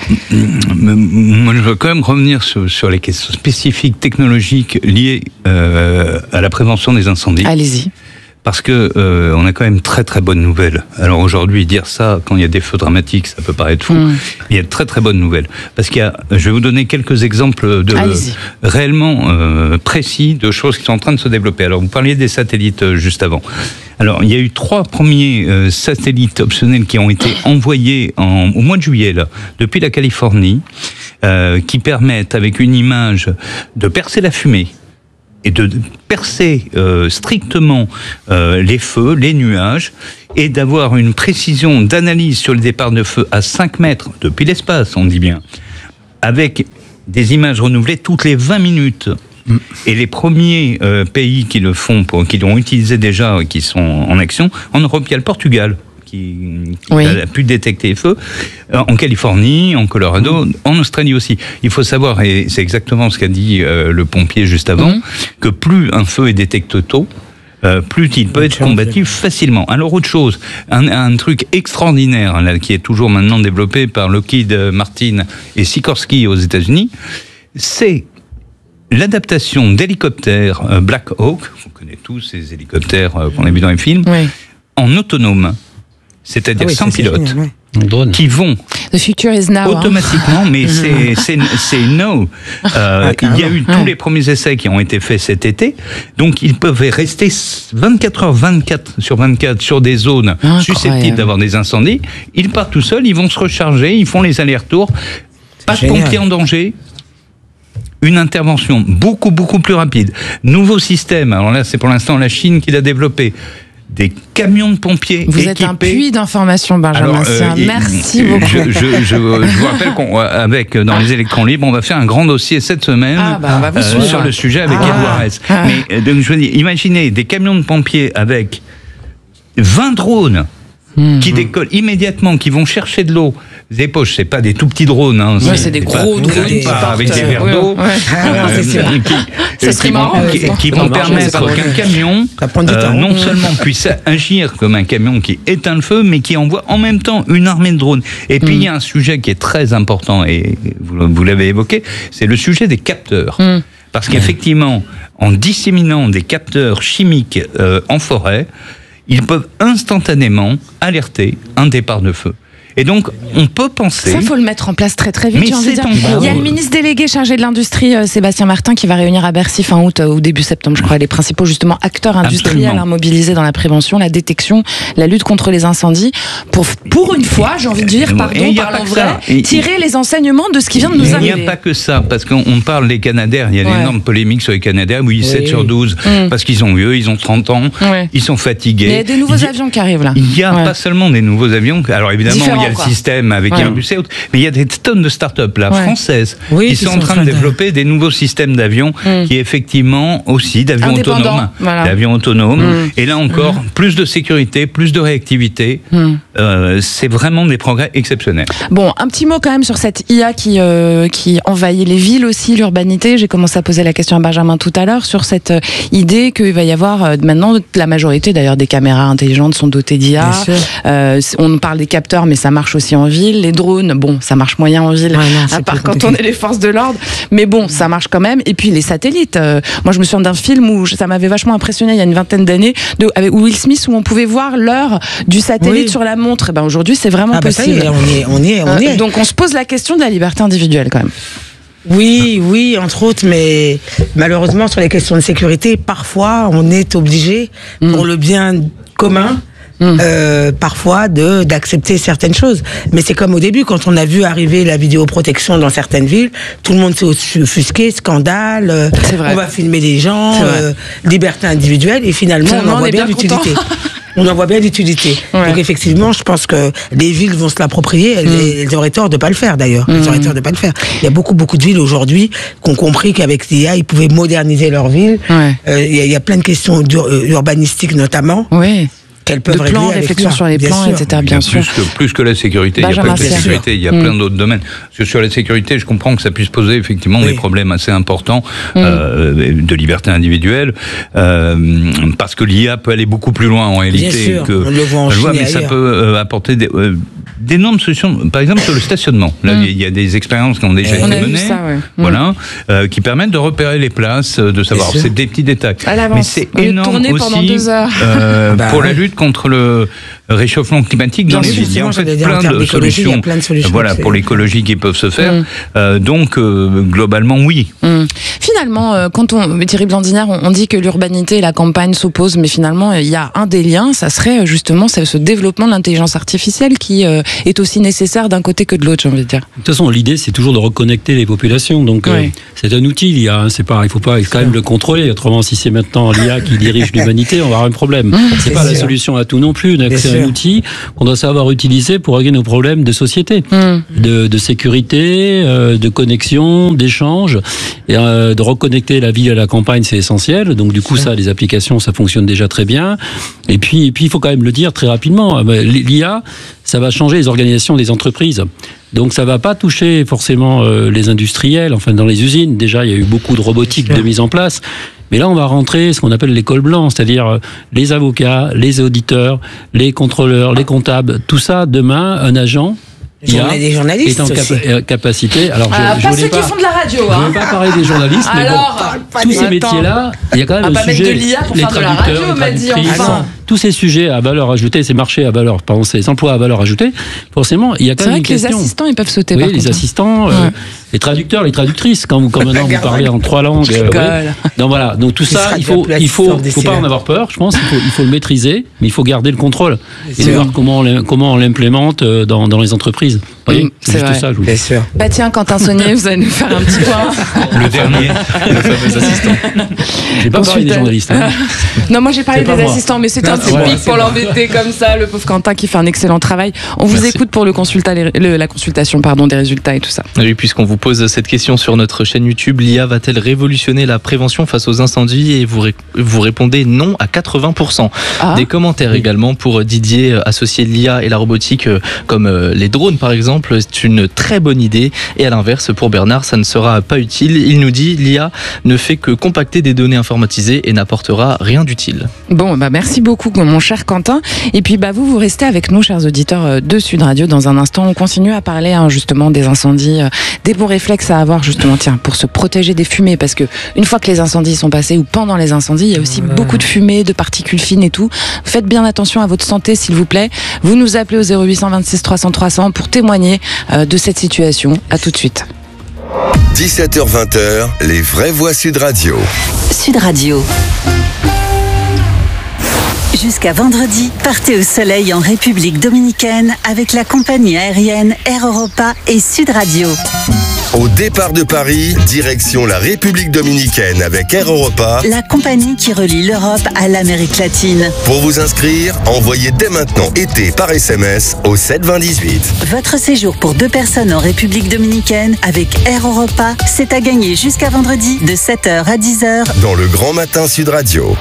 Speaker 7: moi, je veux quand même revenir sur, sur les questions spécifiques technologiques liées euh, à la prévention des incendies.
Speaker 3: Allez-y.
Speaker 7: Parce que euh, on a quand même très très bonnes nouvelles. Alors aujourd'hui, dire ça quand il y a des feux dramatiques, ça peut paraître fou. Mmh. Il y a de très très bonnes nouvelles. Parce qu'il y a, je vais vous donner quelques exemples de
Speaker 3: Allez-y.
Speaker 7: réellement euh, précis de choses qui sont en train de se développer. Alors vous parliez des satellites euh, juste avant. Alors il y a eu trois premiers euh, satellites optionnels qui ont été envoyés en, au mois de juillet là, depuis la Californie, euh, qui permettent avec une image de percer la fumée et de percer euh, strictement euh, les feux, les nuages, et d'avoir une précision d'analyse sur le départ de feu à cinq mètres depuis l'espace, on dit bien, avec des images renouvelées toutes les vingt minutes. Mm. Et les premiers euh, pays qui le font, pour, qui l'ont utilisé déjà, qui sont en action, en Europe, il y a le Portugal, qui, qui oui. a pu détecter les feux, en Californie, en Colorado, mmh. en Australie aussi. Il faut savoir, et c'est exactement ce qu'a dit euh, le pompier juste avant, mmh. que plus un feu est détecté tôt, euh, plus il peut être combattu facilement. Alors autre chose, un, un truc extraordinaire là, qui est toujours maintenant développé par Lockheed Martin et Sikorsky aux États-Unis, c'est l'adaptation d'hélicoptères euh, Black Hawk, on connaît tous ces hélicoptères euh, qu'on a vus dans les films, oui. en autonome. C'est-à-dire ah oui, sans pilote, génial, oui. qui vont
Speaker 3: The future is now,
Speaker 7: automatiquement,
Speaker 3: hein.
Speaker 7: mais c'est, c'est, c'est no. Euh, ah, il y a eu ouais. tous les premiers essais qui ont été faits cet été, donc ils peuvent rester vingt-quatre heures vingt-quatre sur vingt-quatre sur des zones Incroyable. susceptibles d'avoir des incendies. Ils partent tout seuls, ils vont se recharger, ils font les allers-retours, pas de pompiers en danger. Une intervention beaucoup, beaucoup plus rapide. Nouveau système, alors là c'est pour l'instant la Chine qui l'a développé. Des camions de pompiers
Speaker 3: Vous
Speaker 7: équipés.
Speaker 3: êtes un puits d'informations, Benjamin. Alors, euh, Merci beaucoup.
Speaker 7: Je, je, je, je vous rappelle qu'avec dans les électrons libres, on va faire un grand dossier cette semaine
Speaker 3: ah, bah, on va vous
Speaker 7: euh, sur le sujet avec ah. Edouard S. Ah. Mais donc, je veux dire, imaginez des camions de pompiers avec vingt drones mmh. qui décollent immédiatement, qui vont chercher de l'eau. Des poches, c'est pas des tout petits drones, hein,
Speaker 3: ouais, c'est, c'est des gros
Speaker 7: pas,
Speaker 3: drones
Speaker 7: des, pas avec des verres d'eau, ouais. euh, qui, ça qui, marrant, vont, qui, qui vont permettre qu'un camion euh, non seulement puisse agir comme un camion qui éteint le feu, mais qui envoie en même temps une armée de drones. Et puis mm. il y a un sujet qui est très important, et vous, vous l'avez évoqué, c'est le sujet des capteurs. Mm. Parce qu'effectivement, en disséminant des capteurs chimiques euh, en forêt, ils peuvent instantanément alerter un départ de feu. Et donc, on peut penser...
Speaker 3: Ça, il faut le mettre en place très très vite.
Speaker 7: Mais
Speaker 3: c'est
Speaker 7: dire.
Speaker 3: Il y a le ministre délégué chargé de l'industrie, euh, Sébastien Martin, qui va réunir à Bercy fin août euh, ou début septembre, je crois, les principaux justement acteurs industriels hein, mobilisés dans la prévention, la détection, la lutte contre les incendies. Pour, pour une fois, j'ai envie de dire, pardon, parlons vrai, et, tirer les enseignements de ce qui vient de nous arriver.
Speaker 7: Il n'y a pas que ça, parce qu'on parle des Canadaires, il y a ouais. d'énormes polémiques sur les Canadaires, oui, oui. sept sur douze, mmh. parce qu'ils sont vieux, ils ont trente ans, ouais. ils sont fatigués.
Speaker 3: Il y a des nouveaux il y a, avions qui arrivent là.
Speaker 7: Il n'y a ouais. pas seulement des nouveaux avions, alors évidemment, Différent, il y a quoi. le système avec ouais. Airbus et autres, mais il y a des tonnes de start-up là, ouais. françaises, oui, qui, qui sont en train de développer de... des nouveaux systèmes d'avions, mmh. qui effectivement aussi d'avions autonomes, voilà. d'avions autonomes, mmh. et là encore, mmh. plus de sécurité, plus de réactivité, mmh. euh, c'est vraiment des progrès exceptionnels.
Speaker 3: Bon, un petit mot quand même sur cette I A qui, euh, qui envahit les villes aussi, l'urbanité. J'ai commencé à poser la question à Benjamin tout à l'heure sur cette euh, idée qu'il va y avoir euh, maintenant, la majorité d'ailleurs des caméras intelligentes sont dotées d'I A. Euh, on parle des capteurs, mais ça marche aussi en ville. Les drones, bon, ça marche moyen en ville, ouais, non, à part quand on est les forces de l'ordre, mais bon, ça marche quand même. Et puis les satellites. Euh, moi, je me souviens d'un film où ça m'avait vachement impressionné il y a une vingtaine d'années, de, avec Will Smith, où on pouvait voir l'heure du satellite oui. sur la montre. Et ben aujourd'hui, c'est vraiment ah bah possible.
Speaker 8: Ça y est, on y est, on y est, on y est.
Speaker 3: Euh, donc on se pose la question de la liberté individuelle quand même.
Speaker 8: Oui, oui, entre autres, mais malheureusement sur les questions de sécurité, parfois on est obligé, mmh. pour le bien commun, Mmh. Euh, parfois de d'accepter certaines choses, mais c'est comme au début quand on a vu arriver la vidéoprotection dans certaines villes, tout le monde s'est offusqué, scandale, euh, on va filmer des gens, euh, liberté individuelle, et finalement, finalement on en voit bien l'utilité. On en voit bien l'utilité. Ouais. Donc effectivement, je pense que les villes vont se l'approprier. Elles, mmh. elles auraient tort de pas le faire d'ailleurs. Elles mmh. auraient tort de pas le faire. Il y a beaucoup beaucoup de villes aujourd'hui qui ont compris qu'avec l'I A, ils pouvaient moderniser leur ville. Il ouais. euh, y, y a plein de questions ur- urbanistiques notamment.
Speaker 3: Oui.
Speaker 8: Qu'elles peuvent
Speaker 3: de plans,
Speaker 8: régler avec
Speaker 3: réflexion
Speaker 8: l'I A,
Speaker 3: sur les
Speaker 8: bien
Speaker 3: plans,
Speaker 8: sûr.
Speaker 3: et cetera.
Speaker 7: Bien
Speaker 3: Bien sûr.
Speaker 7: Plus que, plus que la sécurité,
Speaker 3: Benjamin
Speaker 7: il n'y a pas que la
Speaker 3: Serre.
Speaker 7: sécurité, il y a
Speaker 3: Mm.
Speaker 7: plein d'autres domaines. Parce que sur la sécurité, je comprends que ça puisse poser effectivement
Speaker 8: Oui.
Speaker 7: des problèmes assez importants
Speaker 3: Mm.
Speaker 7: euh, de liberté individuelle, euh, parce que l'I A peut aller beaucoup plus loin en réalité.
Speaker 8: Bien sûr,
Speaker 7: que,
Speaker 8: on le voit en
Speaker 7: je
Speaker 8: Chine
Speaker 7: vois,
Speaker 8: et
Speaker 7: mais ça
Speaker 8: ailleurs.
Speaker 7: peut euh, apporter des, euh, d'énormes solutions. Par exemple, sur le stationnement. Là,
Speaker 3: Mm.
Speaker 7: il y a des expériences qui ont déjà
Speaker 3: On
Speaker 7: été
Speaker 3: a vu
Speaker 7: menées.
Speaker 3: ça, ouais. Mm.
Speaker 7: Voilà, euh, qui permettent de repérer les places, euh, de savoir.
Speaker 8: Bien sûr.
Speaker 7: C'est des petits détails.
Speaker 3: À l'avance.
Speaker 7: Mais c'est
Speaker 3: Au lieu de
Speaker 7: énorme
Speaker 3: tourner
Speaker 7: aussi
Speaker 3: pendant deux heures.
Speaker 7: euh,
Speaker 8: Bah
Speaker 7: pour
Speaker 8: ouais.
Speaker 7: la lutte contre le réchauffement climatique dans
Speaker 8: Bien
Speaker 7: les
Speaker 8: sûr,
Speaker 7: villes. Il y a en
Speaker 8: justement,
Speaker 7: fait
Speaker 8: j'allais dire, en
Speaker 7: plein
Speaker 8: termes
Speaker 7: de
Speaker 8: d'écologie, il y a
Speaker 7: solutions.
Speaker 8: plein de solutions
Speaker 7: Voilà,
Speaker 8: que
Speaker 7: pour
Speaker 8: c'est-
Speaker 7: l'écologie qui peuvent se faire.
Speaker 3: Mm.
Speaker 7: Euh, donc, euh, globalement, oui.
Speaker 3: Hum. Finalement, euh, quand on, Thierry Blandinière, on, on dit que l'urbanité et la campagne s'opposent, mais finalement, il y a un des liens, ça serait justement ce, ce développement de l'intelligence artificielle qui euh, est aussi nécessaire d'un côté que de l'autre, j'ai envie de dire.
Speaker 9: De toute façon, l'idée, c'est toujours de reconnecter les populations. Donc, euh,
Speaker 3: Ouais.
Speaker 9: c'est un outil, l'I A. Hein, c'est pas, il faut pas quand même le contrôler. Autrement, si c'est maintenant l'I A qui dirige l'humanité, on va avoir un problème. c'est
Speaker 8: c'est
Speaker 9: pas la
Speaker 8: sûr.
Speaker 9: solution à tout non plus. Donc,
Speaker 8: Bien
Speaker 9: c'est
Speaker 8: sûr.
Speaker 9: un outil qu'on doit savoir utiliser pour régler nos problèmes de société,
Speaker 3: Hum.
Speaker 9: de, de sécurité, euh, de connexion, d'échange, et euh, de reconnecter la ville à la campagne, c'est essentiel. Donc, du coup, ça, les applications, ça fonctionne déjà très bien. Et puis, et puis, il faut quand même le dire très rapidement. euh, L'I A, ça va changer les organisations des entreprises. Donc ça va pas toucher forcément euh, les industriels, enfin dans les usines. Déjà, il y a eu beaucoup de robotique de mise en place. Mais là, on va rentrer ce qu'on appelle les cols blancs, c'est-à-dire euh, les avocats, les auditeurs, les contrôleurs, les comptables. Tout ça, demain, un agent
Speaker 8: Les journa- les journalistes
Speaker 9: est en
Speaker 8: aussi.
Speaker 9: capa- euh, capacité. Alors, je,
Speaker 3: Ah,
Speaker 9: je
Speaker 3: pas
Speaker 9: voulais
Speaker 3: ceux
Speaker 9: pas,
Speaker 3: qui font de la radio,
Speaker 9: je
Speaker 3: hein.
Speaker 9: veux pas parler des journalistes, mais
Speaker 3: Alors,
Speaker 9: bon, tous ces
Speaker 3: attends.
Speaker 9: métiers-là, il y a quand même
Speaker 3: On va
Speaker 9: un
Speaker 3: pas mettre
Speaker 9: sujet.
Speaker 3: de l'I A pour
Speaker 9: les
Speaker 3: faire de la
Speaker 9: traducteurs,
Speaker 3: radio,
Speaker 9: les
Speaker 3: m'a dit,
Speaker 9: traductrices,
Speaker 3: enfin.
Speaker 9: tous ces sujets à valeur ajoutée, ces marchés à valeur, pardon, ces emplois à valeur ajoutée, forcément, il y a quand
Speaker 3: C'est
Speaker 9: même
Speaker 3: vrai
Speaker 9: une
Speaker 3: que les
Speaker 9: question.
Speaker 3: assistants, ils peuvent sauter.
Speaker 9: Oui,
Speaker 3: par
Speaker 9: les
Speaker 3: contre.
Speaker 9: assistants, euh,
Speaker 3: Ouais.
Speaker 9: les traducteurs, les traductrices, quand vous, comme maintenant vous parlez en trois langues.
Speaker 3: Je
Speaker 9: euh,
Speaker 3: rigole.
Speaker 9: oui. Donc voilà, donc tout
Speaker 8: Il
Speaker 9: ça,
Speaker 8: sera
Speaker 9: il
Speaker 8: déjà
Speaker 9: faut,
Speaker 8: plus
Speaker 9: il faut,
Speaker 8: assistant
Speaker 9: faut
Speaker 8: d'ici
Speaker 9: pas
Speaker 8: là.
Speaker 9: en avoir peur. Je pense qu'il faut, il faut le maîtriser, mais il faut garder le contrôle et
Speaker 8: sûr.
Speaker 9: voir comment on, l'im- comment on l'implémente euh, dans, dans les entreprises. Vous voyez,
Speaker 3: Mm,
Speaker 9: c'est
Speaker 3: c'est
Speaker 9: juste
Speaker 3: vrai.
Speaker 9: ça, je vous
Speaker 8: Bien
Speaker 9: dis.
Speaker 8: sûr.
Speaker 3: Bah tiens, Quentin Saunier, vous allez nous faire un petit point.
Speaker 7: Le dernier.
Speaker 9: Le fameux assistant. J'ai pas parlé des
Speaker 3: Consultant.
Speaker 9: journalistes. Hein.
Speaker 3: Non, moi j'ai parlé
Speaker 9: C'est pas
Speaker 3: des
Speaker 9: moi.
Speaker 3: assistants, mais c'était un
Speaker 9: Non,
Speaker 3: petit
Speaker 9: c'est moi,
Speaker 3: pic
Speaker 9: c'est
Speaker 3: pour
Speaker 9: moi.
Speaker 3: l'embêter comme ça, le pauvre Quentin qui fait un excellent travail. On vous
Speaker 20: Merci.
Speaker 3: écoute pour le consulta, les- le- la consultation pardon, des résultats et tout ça.
Speaker 20: Oui, puisqu'on vous pose cette question sur notre chaîne YouTube, l'I A va-t-elle révolutionner la prévention face aux incendies? Et vous, ré- vous répondez non à quatre-vingts pour cent.
Speaker 3: Ah.
Speaker 20: Des commentaires également pour Didier, euh, associé de l'I A et la robotique, euh, comme euh, les drones par exemple, c'est une très bonne idée. Et à l'inverse, pour Bernard, ça ne sera pas utile. Il nous dit, l'I A ne fait que compacter des données informatisées et n'apportera rien d'utile.
Speaker 3: Bon, bah merci beaucoup, mon cher Quentin. Et puis, bah vous, vous restez avec nous, chers auditeurs euh, de Sud Radio. Dans un instant, on continue à parler hein, justement des incendies, euh, des bons réflexes à avoir justement, tiens, pour se protéger des fumées, parce que une fois que les incendies sont passés ou pendant les incendies, il y a aussi beaucoup de fumée, de particules fines et tout. Faites bien attention à votre santé, s'il vous plaît. Vous nous appelez au zéro huit cent vingt-six trois cents trois cents pour témoigner euh, de cette situation. À tout de suite.
Speaker 4: dix-sept heures vingt, les vraies voix Sud Radio.
Speaker 10: Sud Radio. Jusqu'à vendredi, partez au soleil en République dominicaine avec la compagnie aérienne Air Europa et Sud Radio.
Speaker 4: Au départ de Paris, direction la République dominicaine avec Air Europa.
Speaker 10: La compagnie qui relie l'Europe à l'Amérique latine.
Speaker 4: Pour vous inscrire, envoyez dès maintenant été par S M S au sept vingt dix-huit.
Speaker 10: Votre séjour pour deux personnes en République dominicaine avec Air Europa, c'est à gagner jusqu'à vendredi de sept heures à dix heures.
Speaker 4: Dans le Grand Matin Sud Radio.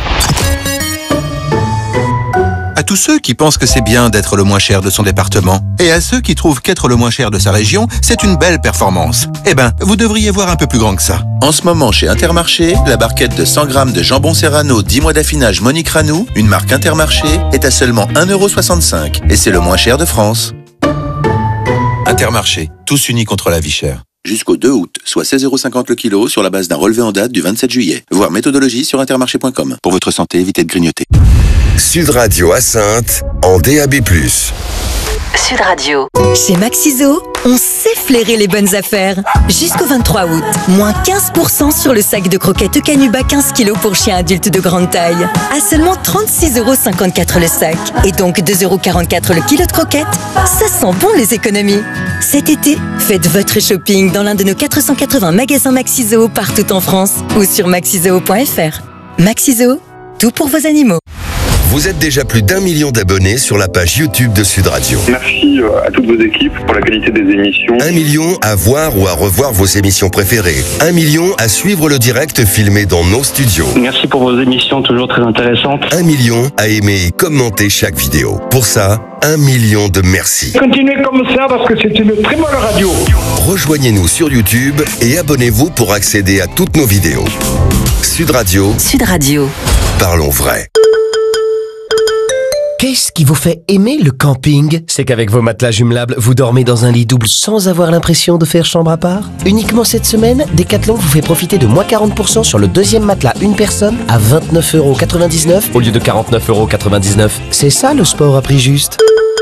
Speaker 21: À tous ceux qui pensent que c'est bien d'être le moins cher de son département, et à ceux qui trouvent qu'être le moins cher de sa région, c'est une belle performance. Eh ben, vous devriez voir un peu plus grand que ça. En ce moment, chez Intermarché, la barquette de cent grammes de jambon serrano dix mois d'affinage Monique Ranou, une marque Intermarché, est à seulement un euro soixante-cinq, et c'est le moins cher de France. Intermarché, tous unis contre la vie chère. Jusqu'au deux août, soit seize euros cinquante le kilo sur la base d'un relevé en date du vingt-sept juillet. Voir méthodologie sur intermarché point com. Pour votre santé, évitez de grignoter.
Speaker 4: Sud Radio à Saintes, en D A B plus.
Speaker 10: Sud Radio.
Speaker 15: Chez Maxiso, on sait flairer les bonnes affaires. Jusqu'au vingt-trois août, moins quinze pour cent sur le sac de croquettes Canuba quinze kilos pour chiens adultes de grande taille. À seulement trente-six euros cinquante-quatre le sac. Et donc deux euros quarante-quatre le kilo de croquettes. Ça sent bon les économies. Cet été, faites votre shopping dans l'un de nos quatre cent quatre-vingts magasins Maxiso partout en France ou sur maxizoo point f r. Maxiso, tout pour vos animaux.
Speaker 4: Vous êtes déjà plus d'un million d'abonnés sur la page YouTube de Sud Radio.
Speaker 2: Merci à toutes vos équipes pour la qualité des émissions.
Speaker 4: Un million à voir ou à revoir vos émissions préférées. Un million à suivre le direct filmé dans nos studios.
Speaker 2: Merci pour vos émissions toujours très intéressantes.
Speaker 4: Un million à aimer et commenter chaque vidéo. Pour ça, un million de merci.
Speaker 22: Continuez comme ça parce que c'est une très bonne radio.
Speaker 4: Rejoignez-nous sur YouTube et abonnez-vous pour accéder à toutes nos vidéos. Sud Radio.
Speaker 15: Sud Radio.
Speaker 4: Parlons vrai.
Speaker 23: Qu'est-ce qui vous fait aimer le camping? C'est qu'avec vos matelas jumelables, vous dormez dans un lit double sans avoir l'impression de faire chambre à part? Uniquement cette semaine, Decathlon vous fait profiter de moins quarante pour cent sur le deuxième matelas une personne à vingt-neuf euros quatre-vingt-dix-neuf au lieu de quarante-neuf euros quatre-vingt-dix-neuf. C'est ça le sport à prix juste.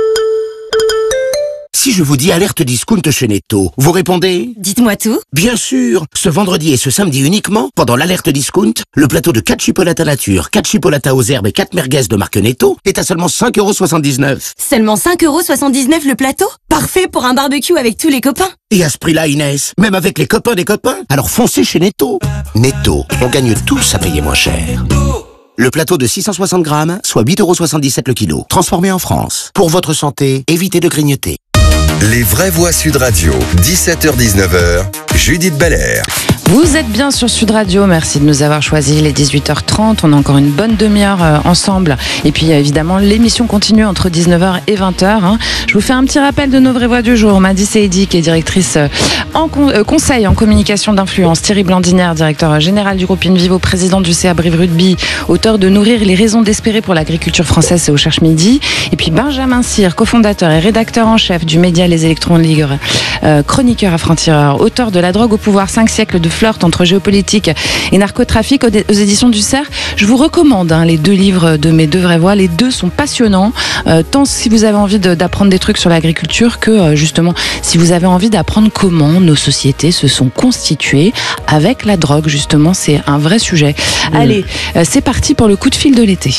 Speaker 14: Si je vous dis alerte discount chez Netto, vous répondez?
Speaker 15: Dites-moi tout.
Speaker 14: Bien sûr. Ce vendredi et ce samedi uniquement, pendant l'alerte discount, le plateau de quatre chipolatas nature, quatre chipolatas aux herbes et quatre merguez de marque Netto est à seulement cinq euros soixante-dix-neuf.
Speaker 15: Seulement cinq euros soixante-dix-neuf le plateau? Parfait pour un barbecue avec tous les copains.
Speaker 14: Et à ce prix-là, Inès, même avec les copains des copains, alors foncez chez Netto. Netto, on gagne tous à payer moins cher. Le plateau de six cent soixante grammes, soit huit euros soixante-dix-sept le kilo. Transformé en France. Pour votre santé, évitez de grignoter.
Speaker 4: Les vraies voix Sud Radio, dix-sept heures dix-neuf heures, Judith Belair.
Speaker 3: Vous êtes bien sur Sud Radio, merci de nous avoir choisis les dix-huit heures trente, on a encore une bonne demi-heure euh, ensemble et puis euh, évidemment l'émission continue entre dix-neuf heures et vingt heures. Hein. Je vous fais un petit rappel de nos vraies voix du jour. Madi Seidi qui est directrice euh, en con, euh, conseil en communication d'influence, Thierry Blandinière, directeur général du groupe Invivo, président du C A Brive Rugby, auteur de Nourrir les raisons d'espérer pour l'agriculture française, c'est au Cherche Midi, et puis Benjamin Cyr, cofondateur et rédacteur en chef du média Les Électrons Libres, euh, chroniqueur à franc-tireur, auteur de La drogue au pouvoir, cinq siècles de flirt entre géopolitique et narcotrafic aux, aux éditions du Cerf. Je vous recommande hein, les deux livres de mes deux vraies voix. Les deux sont passionnants, euh, tant si vous avez envie de, d'apprendre des trucs sur l'agriculture que euh, justement si vous avez envie d'apprendre comment nos sociétés se sont constituées avec la drogue. Justement, c'est un vrai sujet. Mmh. Allez, euh, c'est parti pour le coup de fil de l'été.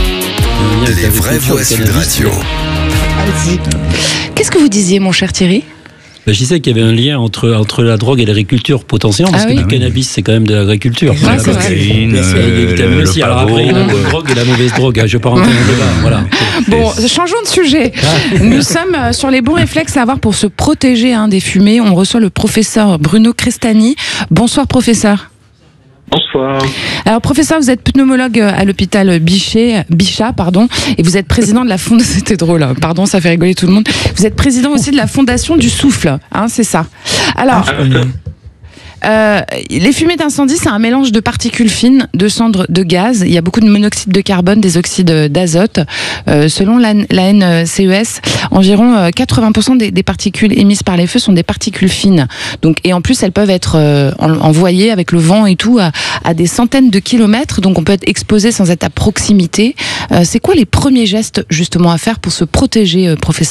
Speaker 4: Les vraies voix Sud Radio.
Speaker 3: Allez-y. Qu'est-ce que vous disiez, mon cher Thierry ?
Speaker 9: Je disais qu'il y avait un lien entre, entre la drogue et l'agriculture potentiellement, parce ah oui. que le cannabis, c'est quand même de l'agriculture.
Speaker 3: C'est vrai, c'est vrai.
Speaker 9: Euh, aussi. Alors après, il y a la bonne drogue et la mauvaise drogue. Je ne vais pas rentrer dans le débat. Voilà.
Speaker 3: Bon, changeons de sujet. Nous sommes sur les bons réflexes à avoir pour se protéger hein, des fumées. On reçoit le professeur Bruno Crestani. Bonsoir, professeur.
Speaker 2: Bonsoir.
Speaker 3: Alors, professeur, vous êtes pneumologue à l'hôpital Bichat, Bichat, pardon, et vous êtes président de la fondation. C'était drôle, hein. Pardon, ça fait rigoler tout le monde. Vous êtes président aussi de la Fondation du Souffle, hein, c'est ça. Alors. Euh, les fumées d'incendie, c'est un mélange de particules fines, de cendres de gaz. Il y a beaucoup de monoxyde de carbone, des oxydes d'azote. Euh, selon la, la N C E S, environ quatre-vingts pour cent des, des particules émises par les feux sont des particules fines. Donc, et en plus, elles peuvent être euh, envoyées avec le vent et tout à, à des centaines de kilomètres. Donc, on peut être exposé sans être à proximité. Euh, c'est quoi les premiers gestes justement à faire pour se protéger, euh, professeur ?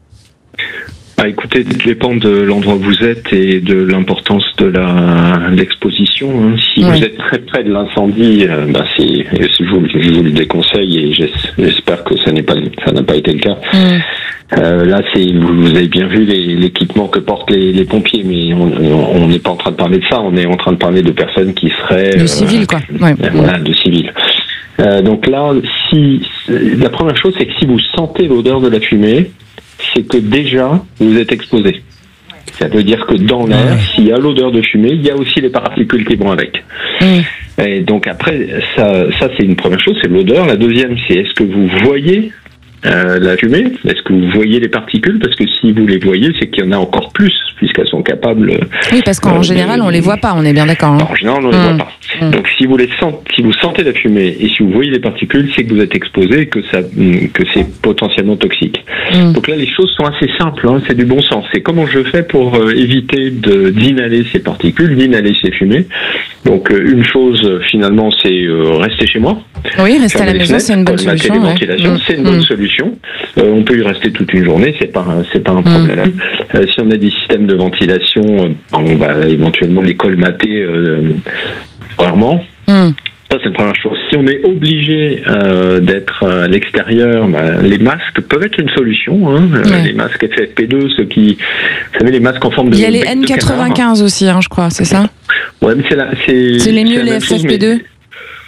Speaker 2: Ah, écoutez, ça dépend de l'endroit où vous êtes et de l'importance de la l'exposition. Hein. Si ouais. vous êtes très près de l'incendie, euh, bah c'est, je vous, je vous le déconseille et j'espère que ça n'est pas, ça n'a pas été le cas. Mm. Euh, là, c'est, vous avez bien vu les, l'équipement que portent les, les pompiers, mais on n'est pas en train de parler de ça. On est en train de parler de personnes qui seraient
Speaker 3: de civils, quoi. Ouais.
Speaker 2: Euh, voilà, de civils. Euh, donc là, si la première chose, c'est que si vous sentez l'odeur de la fumée, c'est que déjà, vous êtes exposé. Ça veut dire que dans l'air, s'il y a l'odeur de fumée, il y a aussi les particules qui vont avec. Mmh. Et donc après, ça, ça c'est une première chose, c'est l'odeur. La deuxième, c'est est-ce que vous voyez euh, la fumée? Est-ce que vous voyez les particules? Parce que si vous les voyez, c'est qu'il y en a encore plus, puisqu'elles sont capables...
Speaker 3: Oui, parce qu'en euh, général, on les voit pas, on est bien d'accord. Hein.
Speaker 2: En général, on les mmh. voit pas. Mmh. Donc si vous les sentez, si vous sentez la fumée et si vous voyez les particules, c'est que vous êtes exposé et que, ça, que c'est potentiellement toxique. Mmh. Donc là, les choses sont assez simples, hein, c'est du bon sens. C'est comment je fais pour euh, éviter de, d'inhaler ces particules, d'inhaler ces fumées. Donc euh, une chose, finalement, c'est euh, rester chez moi.
Speaker 3: Oui, rester à la maison, c'est une bonne solution. Ouais.
Speaker 2: Mmh. C'est une bonne mmh. solution. Euh, on peut y rester toute une journée, c'est pas, c'est pas un problème. Mmh. Euh, si on a des systèmes de ventilation, on va éventuellement les colmater euh, rarement. Mm. Ça, c'est la première chose. Si on est obligé euh, d'être à l'extérieur, bah, les masques peuvent être une solution. Hein. Ouais. Les masques F F P deux, ceux qui... Vous savez, les masques en forme de...
Speaker 3: Il y a les N quatre-vingt-quinze aussi, hein, je crois, c'est ça?
Speaker 2: Ouais, mais c'est, la, c'est,
Speaker 3: c'est les mieux, c'est les F F P deux chose,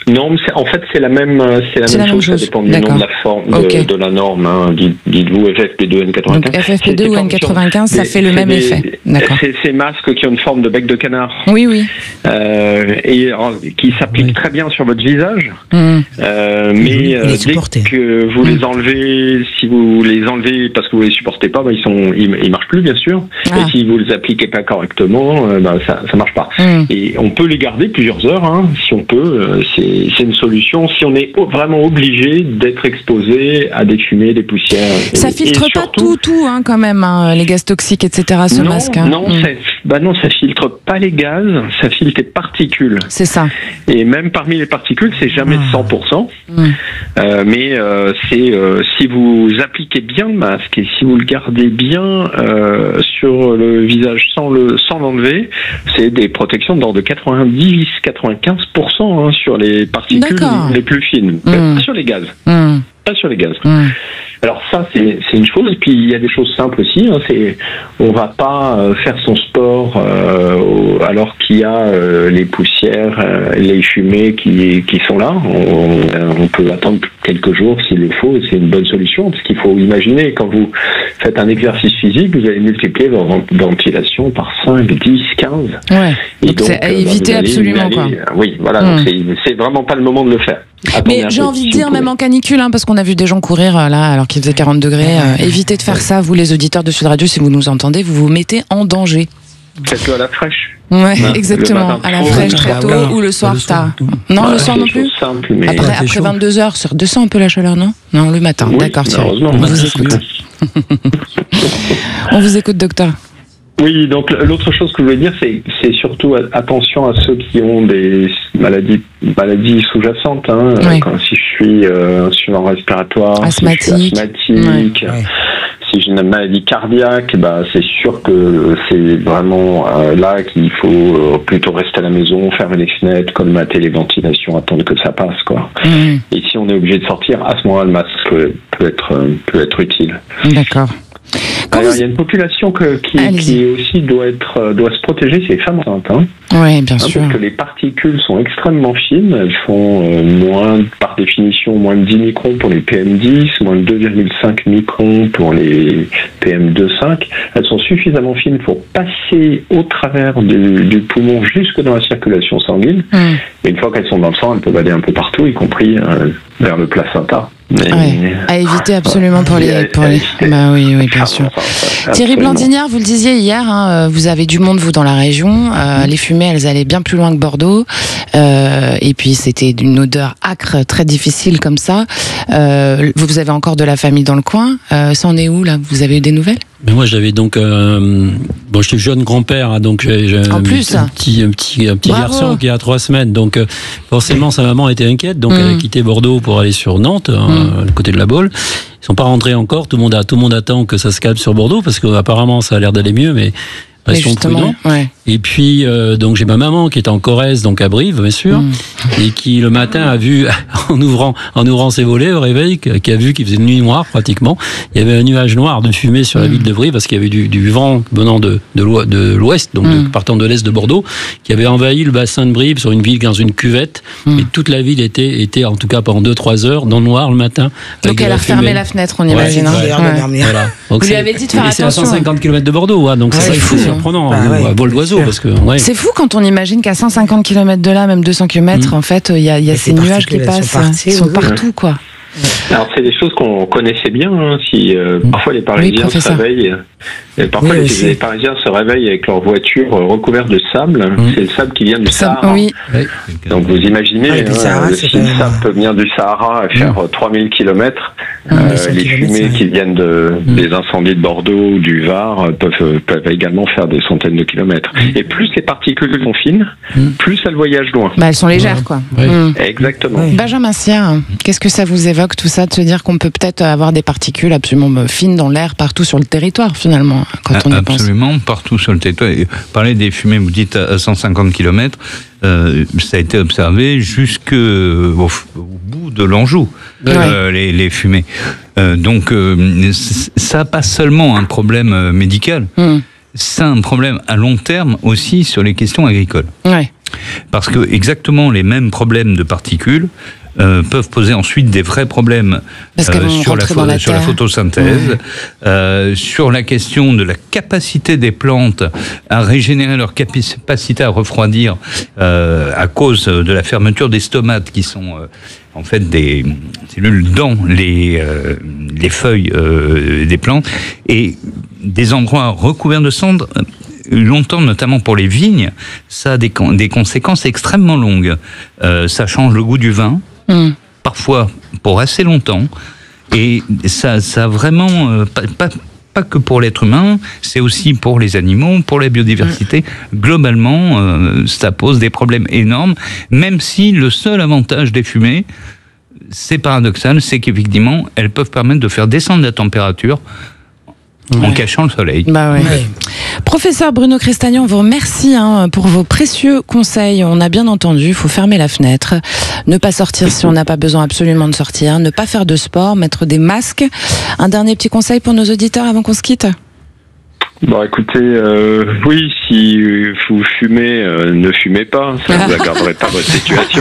Speaker 2: Non, mais en fait, c'est la même, c'est la,
Speaker 3: c'est
Speaker 2: même,
Speaker 3: la
Speaker 2: chose,
Speaker 3: même chose.
Speaker 2: Ça dépend du
Speaker 3: D'accord.
Speaker 2: nom de la forme de,
Speaker 3: okay.
Speaker 2: de la norme. Hein. Dites-vous F F P deux N quatre-vingt-quinze.
Speaker 3: Donc F F P deux ou N quatre-vingt-quinze, ça fait le même
Speaker 2: des,
Speaker 3: effet. D'accord.
Speaker 2: C'est ces masques qui ont une forme de bec de canard.
Speaker 3: Oui, oui.
Speaker 2: Euh, et alors, qui s'appliquent oui. très bien sur votre visage.
Speaker 3: Mmh.
Speaker 2: Euh, mais euh, dès que vous mmh. les enlevez, si vous les enlevez parce que vous les supportez pas, bah, ils sont, ils, ils marchent plus, bien sûr. Ah. Et si vous les appliquez pas correctement, euh, bah, ça, ça marche pas. Mmh. Et on peut les garder plusieurs heures, hein, si on peut. Euh, c'est, c'est une solution. Si on est vraiment obligé d'être exposé à des fumées, des poussières.
Speaker 3: Ça
Speaker 2: et,
Speaker 3: filtre
Speaker 2: et
Speaker 3: pas
Speaker 2: surtout,
Speaker 3: tout, tout, hein, quand même, hein, les gaz toxiques, et cetera. Ce
Speaker 2: non,
Speaker 3: masque. Hein.
Speaker 2: Non, mmh. ça, bah non, ça filtre pas les gaz, ça filtre les particules.
Speaker 3: C'est ça.
Speaker 2: Et même parmi les particules, c'est jamais
Speaker 3: mmh.
Speaker 2: cent pour cent.
Speaker 3: Mmh.
Speaker 2: Euh, mais euh, c'est euh, si vous appliquez bien le masque et si vous le gardez bien euh, sur le visage sans le sans l'enlever, c'est des protections d'ordre de quatre-vingt-dix à quatre-vingt-quinze pour cent hein, sur les particules D'accord. les plus fines, mmh. pas sur les gaz. Mmh. Pas sur les gaz. Mmh. Alors ça, c'est, c'est une chose. Et puis il y a des choses simples aussi. Hein, c'est, on va pas euh, faire son sport euh, au, alors qu'il y a euh, les poussières, euh, les fumées qui, qui sont là. On, on peut attendre quelques jours s'il le faut. C'est une bonne solution parce qu'il faut imaginer quand vous faites un exercice physique, vous allez multiplier votre ventilation par cinq, dix, quinze.
Speaker 3: Ouais.
Speaker 2: Et
Speaker 3: donc, donc c'est à euh, éviter allez,
Speaker 2: allez,
Speaker 3: absolument. Quoi.
Speaker 2: Oui, voilà. Mmh. Donc c'est, c'est vraiment pas le moment de le faire.
Speaker 3: Attendez mais j'ai envie de dire, même en canicule, hein, parce qu'on a vu des gens courir là, alors qu'il faisait quarante degrés, euh, évitez de faire ça, vous les auditeurs de Sud Radio, si vous nous entendez, vous vous mettez en danger.
Speaker 2: Faites-le à la fraîche.
Speaker 3: Ouais, hein, exactement, à la fraîche très tôt ou le soir tard. Non, ouais, le soir non plus
Speaker 2: simple, mais
Speaker 3: Après, après vingt-deux heures, ça redescend un peu la chaleur, non? Non, le matin,
Speaker 2: oui,
Speaker 3: d'accord, tiens. On vous écoute. On vous écoute, docteur.
Speaker 2: Oui, donc l'autre chose que je voulais dire, c'est, c'est surtout attention à ceux qui ont des maladies, maladies sous-jacentes. Hein. Oui. Quand, si je suis euh, insuffisant respiratoire,
Speaker 3: asthmatique,
Speaker 2: si je suis asthmatique ouais. si j'ai une maladie cardiaque, bah, c'est sûr que c'est vraiment euh, là qu'il faut euh, plutôt rester à la maison, fermer les fenêtres, colmater les ventilations, attendre que ça passe, quoi. Mmh. Et si on est obligé de sortir, à ce moment-là, le masque peut, peut être euh, peut être utile.
Speaker 3: D'accord.
Speaker 2: Quand Alors, vous... il y a une population que, qui, qui aussi doit être doit se protéger, c'est les femmes enceintes. Hein.
Speaker 3: Oui, bien
Speaker 2: hein,
Speaker 3: sûr.
Speaker 2: Parce que les particules sont extrêmement fines. Elles font euh, moins, par définition, moins de dix microns pour les P M dix, moins de deux virgule cinq microns pour les P M deux virgule cinq. Elles sont suffisamment fines pour passer au travers du, du poumon jusque dans la circulation sanguine. Mm. Et une fois qu'elles sont dans le sang, elles peuvent aller un peu partout, y compris euh, vers le placenta.
Speaker 3: Mais... Ouais, à éviter absolument pour les. Pour les... Bah oui, oui, bien sûr. Thierry Blandignard, vous le disiez hier, hein, vous avez du monde, vous, dans la région. Euh, les fumées, elles allaient bien plus loin que Bordeaux. Euh, et puis, c'était d'une odeur âcre, très difficile comme ça. Euh, vous avez encore de la famille dans le coin. Euh, ça en est où, là? Vous avez eu des nouvelles?
Speaker 9: Mais moi, j'avais donc, euh, bon, j'étais jeune grand-père, hein, donc j'ai, j'ai
Speaker 3: en
Speaker 9: un,
Speaker 3: plus,
Speaker 9: un petit, un petit, un petit garçon qui a trois semaines, donc euh, forcément sa maman était inquiète, donc mmh. elle a quitté Bordeaux pour aller sur Nantes, hein, mmh. le côté de la Baule. Ils sont pas rentrés encore, tout le monde a, tout le monde attend que ça se calme sur Bordeaux parce qu'apparemment ça a l'air d'aller mieux, mais restons prudents.
Speaker 3: Ouais.
Speaker 9: Et puis euh, donc j'ai ma maman qui est en Corrèze, donc à Brive bien sûr, mmh. et qui le matin a vu en ouvrant en ouvrant ses volets au réveil, qui a vu qu'il faisait une nuit noire pratiquement. Il y avait un nuage noir de fumée sur la mmh. ville de Brive parce qu'il y avait du, du vent venant de de, l'ouest, de l'ouest, donc mmh. de, partant de l'est de Bordeaux, qui avait envahi le bassin de Brive sur une ville dans une cuvette. Mmh. Et toute la ville était était en tout cas pendant deux trois heures dans le noir le matin.
Speaker 3: Donc elle a fermé la fenêtre, on imagine.
Speaker 9: Ouais, ouais, ouais. Voilà.
Speaker 3: Donc vous lui avez dit de faire
Speaker 9: et
Speaker 3: attention.
Speaker 9: C'est à cent cinquante kilomètres de Bordeaux, hein, donc ouais, c'est vrai que c'est surprenant. Bah, ouais. Vol d'oiseau, parce que, ouais.
Speaker 3: C'est fou quand on imagine qu'à cent cinquante kilomètres de là, même deux cents kilomètres, mmh. en fait, il y a, y a ces nuages qui passent, sont partis, ils sont oui. partout, quoi.
Speaker 2: Alors c'est des choses qu'on connaissait bien. Hein, si euh, mmh. parfois les Parisiens oui, se réveillent, et parfois oui, les, les Parisiens se réveillent avec leur voiture recouverte de sable. Mmh. C'est le sable qui vient du Sahara.
Speaker 3: Oui.
Speaker 2: Donc vous imaginez, ah, hein, Sahara, si le sable vient du Sahara à faire mmh. trois mille kilomètres, mmh. euh, les fumées qui viennent de, mmh. des incendies de Bordeaux ou du Var peuvent, peuvent également faire des centaines de kilomètres. Mmh. Et plus les particules sont fines, mmh. plus elles voyagent loin.
Speaker 3: Bah, elles sont légères, quoi.
Speaker 2: Oui. Mmh. Exactement.
Speaker 3: Oui. Benjamin Sierre, qu'est-ce que ça vous évoque tout ça, de se dire qu'on peut peut-être avoir des particules absolument fines dans l'air partout sur le territoire, finalement, quand on y
Speaker 7: Absolument,
Speaker 3: pense.
Speaker 7: Absolument, partout sur le territoire. Et parler des fumées, vous dites à cent cinquante kilomètres, euh, ça a été observé jusqu'au au bout de l'Anjou, ouais. euh, les, les fumées. Euh, donc, euh, ça n'a pas seulement un problème médical, mmh. c'est un problème à long terme aussi sur les questions agricoles.
Speaker 3: Ouais.
Speaker 7: parce que exactement les mêmes problèmes de particules Euh, peuvent poser ensuite des vrais problèmes euh, sur, la, la sur la photosynthèse, mmh. euh, sur la question de la capacité des plantes à régénérer leur capacité à refroidir euh, à cause de la fermeture des stomates qui sont euh, en fait des cellules dans les, euh, les feuilles euh, des plantes, et des endroits recouverts de cendres. Longtemps, notamment pour les vignes, ça a des, des conséquences extrêmement longues. Euh, ça change le goût du vin, mmh. parfois pour assez longtemps, et ça, ça a vraiment, euh, pas, pas, pas que pour l'être humain, c'est aussi pour les animaux, pour la biodiversité. Mmh. Globalement, euh, ça pose des problèmes énormes, même si le seul avantage des fumées, c'est paradoxal, c'est qu'effectivement, elles peuvent permettre de faire descendre la température en ouais. cachant le soleil.
Speaker 3: Bah ouais. Ouais. Professeur Bruno Crestagnon, on vous remercie hein, pour vos précieux conseils. On a bien entendu, il faut fermer la fenêtre, ne pas sortir si on n'a pas besoin absolument de sortir, ne pas faire de sport, mettre des masques. Un dernier petit conseil pour nos auditeurs avant qu'on se quitte ?
Speaker 2: Bon, écoutez, euh, oui, si vous fumez, euh, ne fumez pas, ça ne vous aggraverait pas votre situation.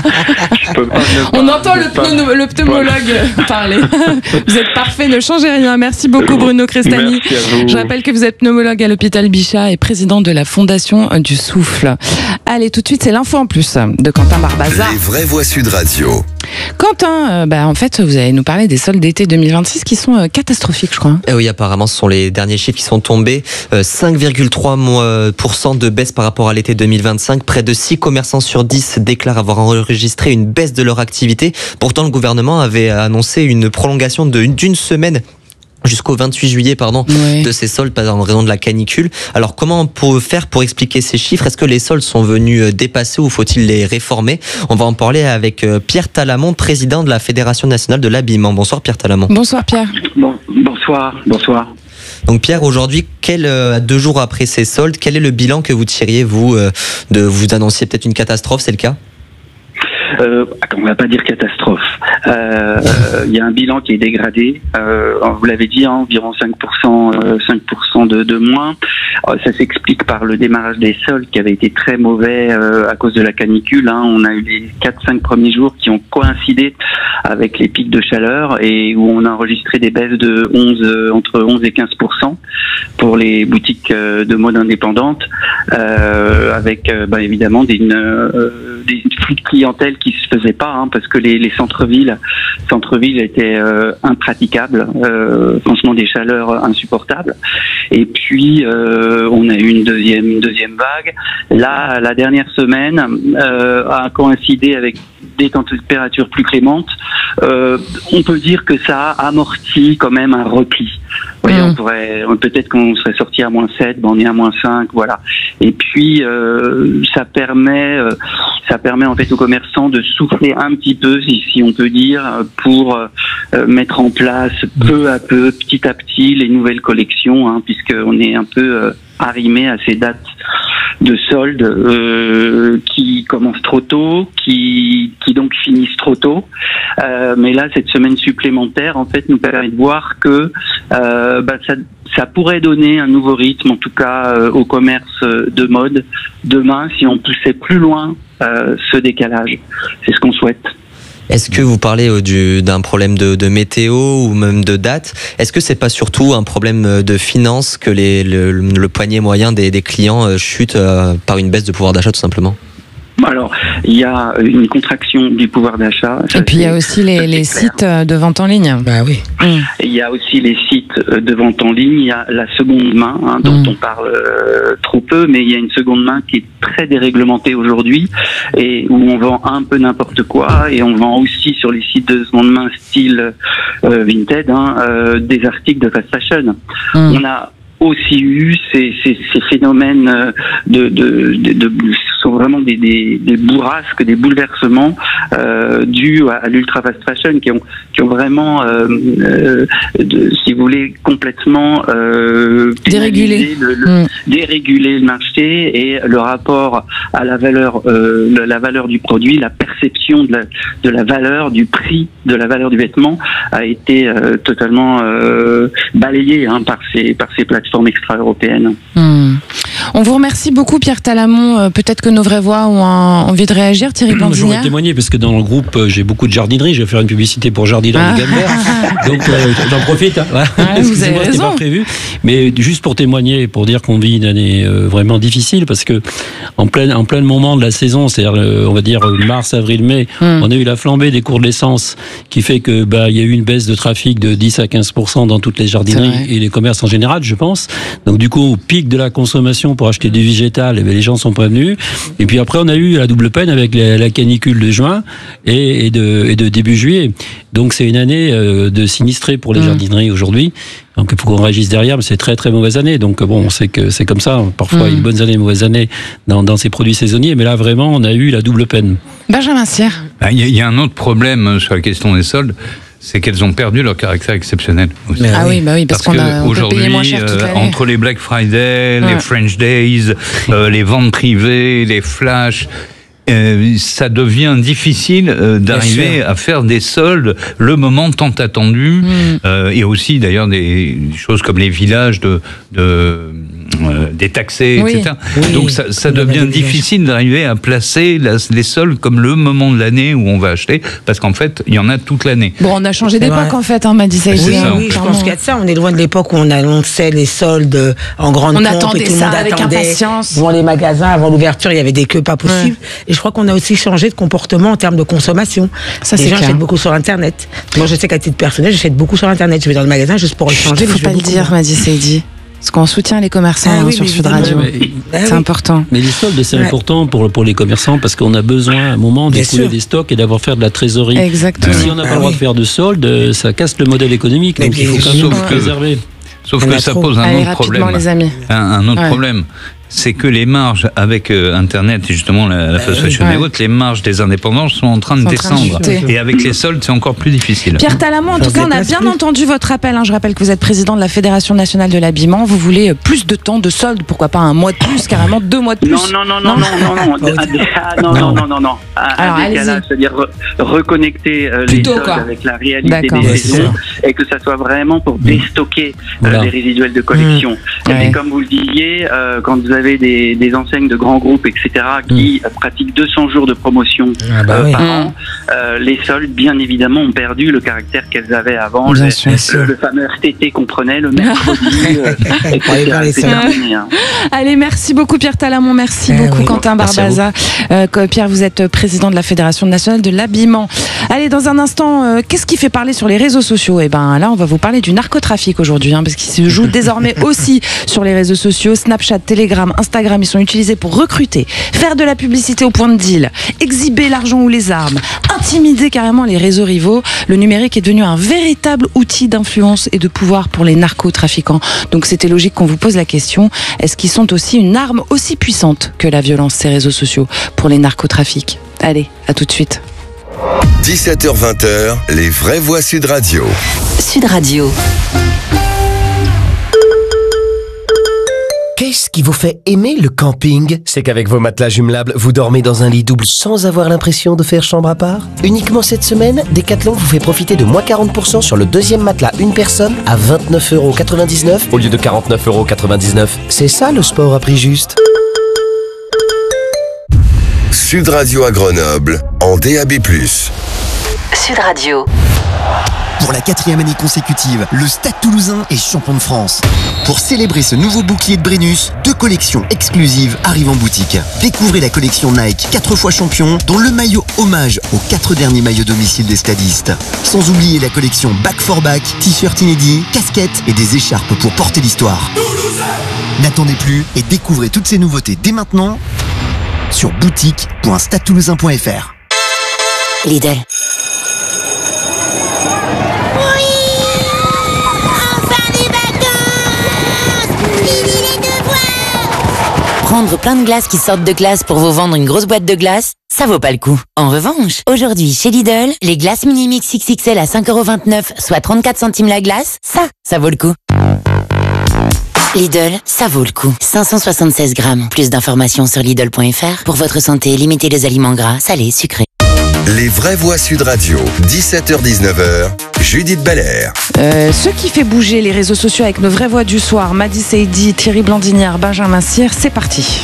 Speaker 2: Je peux pas ne
Speaker 3: On
Speaker 2: pas,
Speaker 3: entend le,
Speaker 2: pas...
Speaker 3: pneu, le pneumologue voilà. parler. Vous êtes parfait, ne changez rien. Merci beaucoup Bruno Crestagny.
Speaker 2: Merci à vous.
Speaker 3: Je rappelle que vous êtes pneumologue à l'hôpital Bichat et président de la Fondation du Souffle. Allez, tout de suite, c'est l'info en plus de Quentin Barbaza.
Speaker 4: Les vraies voix Sud Radio.
Speaker 3: Quentin, euh, bah, en fait, vous allez nous parler des soldes d'été deux mille vingt-six qui sont euh, catastrophiques, je crois.
Speaker 1: Et oui, apparemment, ce sont les derniers chiffres qui sont tombés. Euh, cinq virgule trois pour cent de baisse par rapport à l'été deux mille vingt-cinq. Près de six commerçants sur dix déclarent avoir enregistré une baisse de leur activité. Pourtant, le gouvernement avait annoncé une prolongation de, d'une semaine jusqu'au vingt-huit juillet, pardon, ouais. de ces soldes en raison de la canicule. Alors, comment on peut faire pour expliquer ces chiffres ? Est-ce que les soldes sont venus dépasser ou faut-il les réformer ? On va en parler avec Pierre Talamon, président de la Fédération nationale de l'habillement. Bonsoir Pierre Talamon.
Speaker 3: Bonsoir Pierre.
Speaker 5: Bon, bonsoir, bonsoir.
Speaker 1: Donc Pierre, aujourd'hui, quel, euh, deux jours après ces soldes, quel est le bilan que vous tiriez, vous, euh, de vous annonciez peut-être une catastrophe, c'est le cas ?
Speaker 5: Euh, on va pas dire catastrophe. Il euh, y a un bilan qui est dégradé. Euh, vous l'avez dit, hein, environ cinq pour cent, euh, cinq pour cent de, de moins. Euh, ça s'explique par le démarrage des soldes qui avait été très mauvais euh, à cause de la canicule. Hein. On a eu les quatre cinq premiers jours qui ont coïncidé avec les pics de chaleur et où on a enregistré des baisses de onze, euh, entre onze et quinze pour cent pour les boutiques euh, de mode indépendantes, euh, avec euh, bah, évidemment des, une, euh, des flux de clientèle qui se faisaient pas, hein, parce que les, les centres-villes, centres-villes étaient euh, impraticables, euh, franchement des chaleurs insupportables. Et puis euh, on a eu une deuxième, une deuxième vague. Là, la dernière semaine euh, a coïncidé avec des températures plus clémentes. Euh, on peut dire que ça a amorti quand même un repli. Vous voyez, mmh. on pourrait, peut-être qu'on serait sorti à moins sept, ben on est à moins cinq, voilà. Et puis euh, ça permet, euh, ça permet en fait aux commerçants de souffler un petit peu, si, si on peut dire, pour euh, mettre en place peu à peu, petit à petit, les nouvelles collections, hein, puisqu'on est un peu euh, arrimé à ces dates de soldes euh, qui commencent trop tôt, qui, qui donc finissent trop tôt. Euh, mais là, cette semaine supplémentaire, en fait, nous permet de voir que euh, bah, ça, ça pourrait donner un nouveau rythme, en tout cas euh, au commerce de mode demain, si on poussait plus loin euh, ce décalage. C'est ce qu'on souhaite.
Speaker 1: Est-ce que vous parlez euh, du, d'un problème de, de météo ou même de date ? Est-ce que c'est pas surtout un problème de finance que les, le, le poignet moyen des, des clients euh, chute euh, par une baisse de pouvoir d'achat tout simplement ?
Speaker 5: Alors, il y a une contraction du pouvoir d'achat.
Speaker 3: Et puis il y a aussi les, les sites de vente en ligne.
Speaker 8: Bah oui.
Speaker 5: Mmh. Il y a aussi les sites de vente en ligne. Il y a la seconde main, hein, dont mmh. on parle euh, trop peu, mais il y a une seconde main qui est très déréglementée aujourd'hui et où on vend un peu n'importe quoi, et on vend aussi sur les sites de seconde main style euh, Vinted hein, euh, des articles de fast fashion. Mmh. On a aussi eu ces, ces, ces phénomènes de, de, de, de, de sont vraiment des, des, des bourrasques, des bouleversements euh, dus à, à l'ultra fast fashion qui ont, qui ont vraiment, euh, euh, de, si vous voulez, complètement euh,
Speaker 3: dérégulé
Speaker 5: le, le, mmh. dérégulé le marché et le rapport à la valeur, euh, la valeur du produit, la perception de la, de la valeur, du prix de la valeur du vêtement a été euh, totalement euh, balayé hein, par ces, par ces plateformes extra-européennes.
Speaker 3: Mmh. On vous remercie beaucoup, Pierre Talamon. Euh, peut-être que nos vraies voix ont un, envie de réagir. Thierry Blandinière.
Speaker 9: J'aurais témoigné parce que dans le groupe, euh, j'ai beaucoup de jardinerie. Je vais faire une publicité pour Jardinerie ah. de Gambert. Donc euh, j'en profite. Hein.
Speaker 3: Ouais, vous avez raison.
Speaker 9: C'était pas prévu. Mais juste pour témoigner, pour dire qu'on vit une année euh, vraiment difficile, parce que en plein, en plein moment de la saison, c'est-à-dire euh, on va dire mars, avril, mai, mm. on a eu la flambée des cours de l'essence qui fait que bah il y a eu une baisse de trafic de dix à quinze pour cent dans toutes les jardineries et les commerces en général, je pense. Donc du coup, au pic de la consommation pour acheter du végétal, eh bien, les gens sont pas venus. Et puis après, on a eu la double peine avec la, la canicule de juin et, et, de, et de début juillet. Donc c'est une année euh, de sinistré pour les mmh. jardineries aujourd'hui. Donc il faut qu'on réagisse derrière, mais c'est très très mauvaise année. Donc bon, on sait que c'est comme ça. Parfois, mmh. une bonne année, une mauvaise année dans, dans ces produits saisonniers. Mais là, vraiment, on a eu la double peine.
Speaker 3: Benjamin Sierre.
Speaker 7: Il y, y a un autre problème sur la question des soldes. C'est qu'elles ont perdu leur caractère exceptionnel aussi.
Speaker 3: Ah oui, bah oui, parce, parce qu'on a, on peut payer moins cher toute
Speaker 7: l'année. Euh, entre les Black Friday, ouais. les French Days, euh, les ventes privées, les flashs, euh, ça devient difficile euh, d'arriver à faire des soldes, le moment tant attendu, mm. euh, et aussi d'ailleurs des choses comme les villages de... de Euh, détaxés, oui. et cetera. Oui. Donc ça, ça devient difficile d'arriver à placer la, les soldes comme le moment de l'année où on va acheter, parce qu'en fait, il y en a toute l'année.
Speaker 3: Bon, on a changé d'époque en fait, hein, m'a dit ça.
Speaker 8: Oui, oui, oui, je pense qu'il y a de ça. On est loin de l'époque où on annonçait les soldes en grande pompe.
Speaker 3: On attendait et tout le monde ça avec attendait. impatience.
Speaker 8: Devant les magasins, avant l'ouverture, il y avait des queues pas possibles. Ouais. Et je crois qu'on a aussi changé de comportement en termes de consommation. Ça, les gens clair. achètent beaucoup sur Internet. Moi, je sais qu'à titre personnel, j'achète beaucoup sur Internet. Je vais dans le magasin juste pour échanger.
Speaker 3: Il ne faut pas le dire, m'a dit Saïdi. Parce qu'on soutient les commerçants ah, oui, sur Sud Radio. Mais, mais, c'est oui. important.
Speaker 9: Mais les soldes, c'est ouais. important pour, pour les commerçants parce qu'on a besoin à un moment d'écouler des stocks et d'avoir faire de la trésorerie.
Speaker 3: Exactement.
Speaker 9: Si on n'a pas ah, le droit oui. de faire de soldes, ça casse le modèle économique. Donc mais il faut quand même le préserver.
Speaker 7: Sauf que ça pose un
Speaker 3: Allez,
Speaker 7: autre problème.
Speaker 3: Les amis.
Speaker 7: Un, un autre ouais. problème. C'est que les marges avec euh, Internet et justement la, la fast fashion ouais. et autres, les marges des indépendants sont en train de descendre. Et avec les soldes, c'est encore plus difficile.
Speaker 3: Pierre Talamon, en tout cas, on a bien entendu votre appel. Hein. Je rappelle que vous êtes président de la Fédération nationale de l'habillement. Vous voulez plus de temps de soldes, pourquoi pas un mois de plus, carrément deux mois de plus.
Speaker 5: Non, non, non, non, non, non, non, ah, non, non, non, non, non.
Speaker 3: Alors,
Speaker 5: allez-y. C'est-à-dire reconnecter euh, les soldes quoi. avec la réalité des saisons et que ça soit vraiment pour déstocker euh, les résiduels de collection. Mmh. Et comme vous le disiez, euh, quand vous avez des, des enseignes de grands groupes, et cetera, qui mmh. pratiquent deux cents jours de promotion ah bah euh, oui. par mmh. an, euh, les soldes, bien évidemment, ont perdu le caractère qu'elles avaient avant. Le, le, le fameux R T T qu'on prenait le mercredi, euh, et cetera. C'est terminé, hein.
Speaker 3: Allez, merci beaucoup Pierre Talamon, merci eh beaucoup oui. Quentin Barbaza. Euh, Pierre, vous êtes président de la Fédération nationale de l'habillement. Allez, dans un instant, euh, qu'est-ce qui fait parler sur les réseaux sociaux? Eh ben là, on va vous parler du narcotrafic aujourd'hui, hein, parce qu'il se joue désormais aussi sur les réseaux sociaux. Snapchat, Telegram, Instagram, ils sont utilisés pour recruter, faire de la publicité au point de deal, exhiber l'argent ou les armes, intimider carrément les réseaux rivaux. Le numérique est devenu un véritable outil d'influence et de pouvoir pour les narcotrafiquants. Donc c'était logique qu'on vous pose la question, est-ce qu'ils sont aussi une arme aussi puissante que la violence, ces réseaux sociaux, pour les narcotrafics? Allez, à tout de suite.
Speaker 4: dix-sept heures vingt, les vraies voix Sud Radio.
Speaker 15: Sud Radio.
Speaker 23: Qu'est-ce qui vous fait aimer le camping? C'est qu'avec vos matelas jumelables, vous dormez dans un lit double sans avoir l'impression de faire chambre à part? Uniquement cette semaine, Decathlon vous fait profiter de moins quarante pour cent sur le deuxième matelas une personne à vingt-neuf euros quatre-vingt-dix-neuf au lieu de quarante-neuf euros quatre-vingt-dix-neuf. C'est ça le sport à prix juste.
Speaker 4: Sud Radio à Grenoble, en D A B plus.
Speaker 15: Sud Radio.
Speaker 6: Pour la quatrième année consécutive, le Stade Toulousain est champion de France. Pour célébrer ce nouveau bouclier de Brennus, deux collections exclusives arrivent en boutique. Découvrez la collection Nike quatre fois champion, dont le maillot hommage aux quatre derniers maillots domicile des stadistes. Sans oublier la collection Back for Back, t-shirt inédits, casquettes et des écharpes pour porter l'histoire. N'attendez plus et découvrez toutes ces nouveautés dès maintenant sur boutique point stade toulousain point f r.
Speaker 15: Lidl. Prendre plein de glaces qui sortent de glace pour vous vendre une grosse boîte de glace, ça vaut pas le coup. En revanche, aujourd'hui chez Lidl, les glaces Mini-Mix X X L à cinq euros vingt-neuf, soit trente-quatre centimes la glace, ça, ça vaut le coup. Lidl, ça vaut le coup. cinq cent soixante-seize grammes. Plus d'informations sur Lidl point f r. Pour votre santé, limitez les aliments gras, salés, sucrés.
Speaker 4: Les vraies voix Sud Radio, dix-sept heures dix-neuf. Judith Belair.
Speaker 3: Euh, ce qui fait bouger les réseaux sociaux avec nos vraies voix du soir, Madi Saidi, Thierry Blandinière, Benjamin Cyr, c'est parti.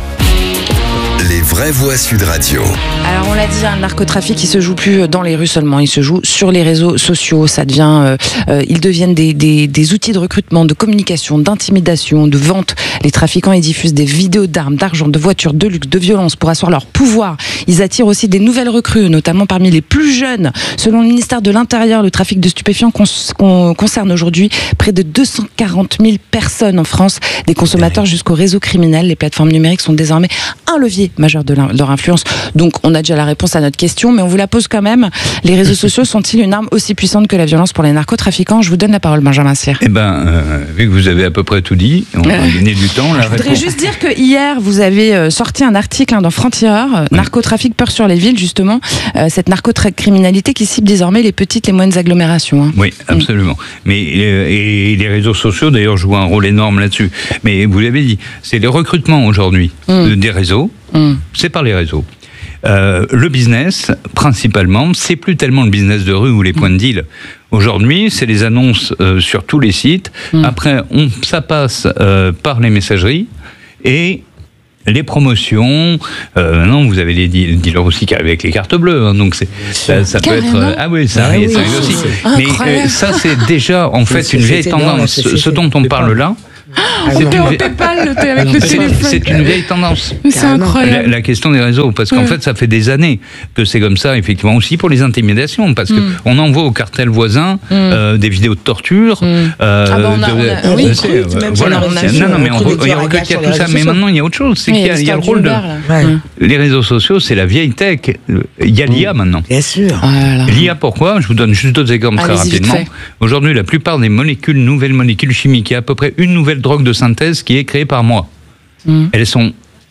Speaker 4: Les vraies voix Sud Radio.
Speaker 3: Alors on l'a dit, un narcotrafic qui se joue plus dans les rues seulement, il se joue sur les réseaux sociaux. Ça devient, euh, euh, ils deviennent des, des, des outils de recrutement, de communication, d'intimidation, de vente. Les trafiquants, ils diffusent des vidéos d'armes, d'argent, de voitures, de luxe, de violence pour asseoir leur pouvoir. Ils attirent aussi des nouvelles recrues, notamment parmi les plus jeunes. Selon le ministère de l'Intérieur, le trafic de stupéfiants con- concerne aujourd'hui près de deux cent quarante mille personnes en France, des consommateurs jusqu'au réseau criminel. Les plateformes numériques sont désormais un levier majeur de leur influence. Donc on a déjà la réponse à notre question, mais on vous la pose quand même. Les réseaux sociaux sont-ils une arme aussi puissante que la violence pour les narcotrafiquants? Je vous donne la parole, Benjamin Cyr.
Speaker 7: Eh ben, euh, vu que vous avez à peu près tout dit, on va gagner du temps. La
Speaker 3: Je voudrais
Speaker 7: réponse...
Speaker 3: juste dire que hier, vous avez sorti un article hein, dans Franc-Tireur, euh, oui. Narcotrafic peur sur les villes, justement, euh, cette narcocriminalité qui cible désormais les petites et moyennes agglomérations. Hein.
Speaker 7: Oui, absolument. Mm. Mais euh, et les réseaux sociaux, d'ailleurs, jouent un rôle énorme là-dessus. Mais vous l'avez dit, c'est les recrutements aujourd'hui mm. des réseaux. Mmh. C'est par les réseaux. Euh, le business, principalement, c'est plus tellement le business de rue ou les points de deal. Aujourd'hui, c'est les annonces euh, sur tous les sites. Mmh. Après, on, ça passe euh, par les messageries et les promotions. Euh, non, vous avez les dealers aussi qui arrivent avec les cartes bleues. Hein, donc c'est, ça, ça peut être. Euh, ah oui, ça arrive, ah oui, ça arrive aussi. Mais euh, ça, c'est déjà en fait une vieille tendance. Ce, ce dont on parle là.
Speaker 3: Ah, on paie au PayPal le thé avec le téléphone.
Speaker 7: C'est une vieille tendance.
Speaker 3: C'est incroyable.
Speaker 7: La, la question des réseaux, parce qu'en ouais. fait, ça fait des années que c'est comme ça, effectivement, aussi pour les intimidations, parce mm. qu'on envoie au cartel voisin mm. euh, des vidéos de torture. Mm. Euh,
Speaker 3: ah bah on a,
Speaker 7: de,
Speaker 3: on a, on
Speaker 7: oui,
Speaker 3: recrute,
Speaker 7: euh,
Speaker 3: même
Speaker 7: voilà.
Speaker 3: on a
Speaker 7: Non, non, mais on, on, il recrute, il y a tout ça. Mais maintenant, il y a autre chose. C'est oui, qu'il y a, il y a le rôle de. Ouais. Les réseaux sociaux, c'est la vieille tech. Il y a l'I A maintenant.
Speaker 8: Bien sûr.
Speaker 3: Voilà.
Speaker 7: L'I A, pourquoi? Je vous donne juste d'autres exemples très rapidement. Aujourd'hui, la plupart des molécules, nouvelles molécules chimiques, il y a à peu près une nouvelle drogue de synthèse qui est créée par mois. Mmh. Elles sont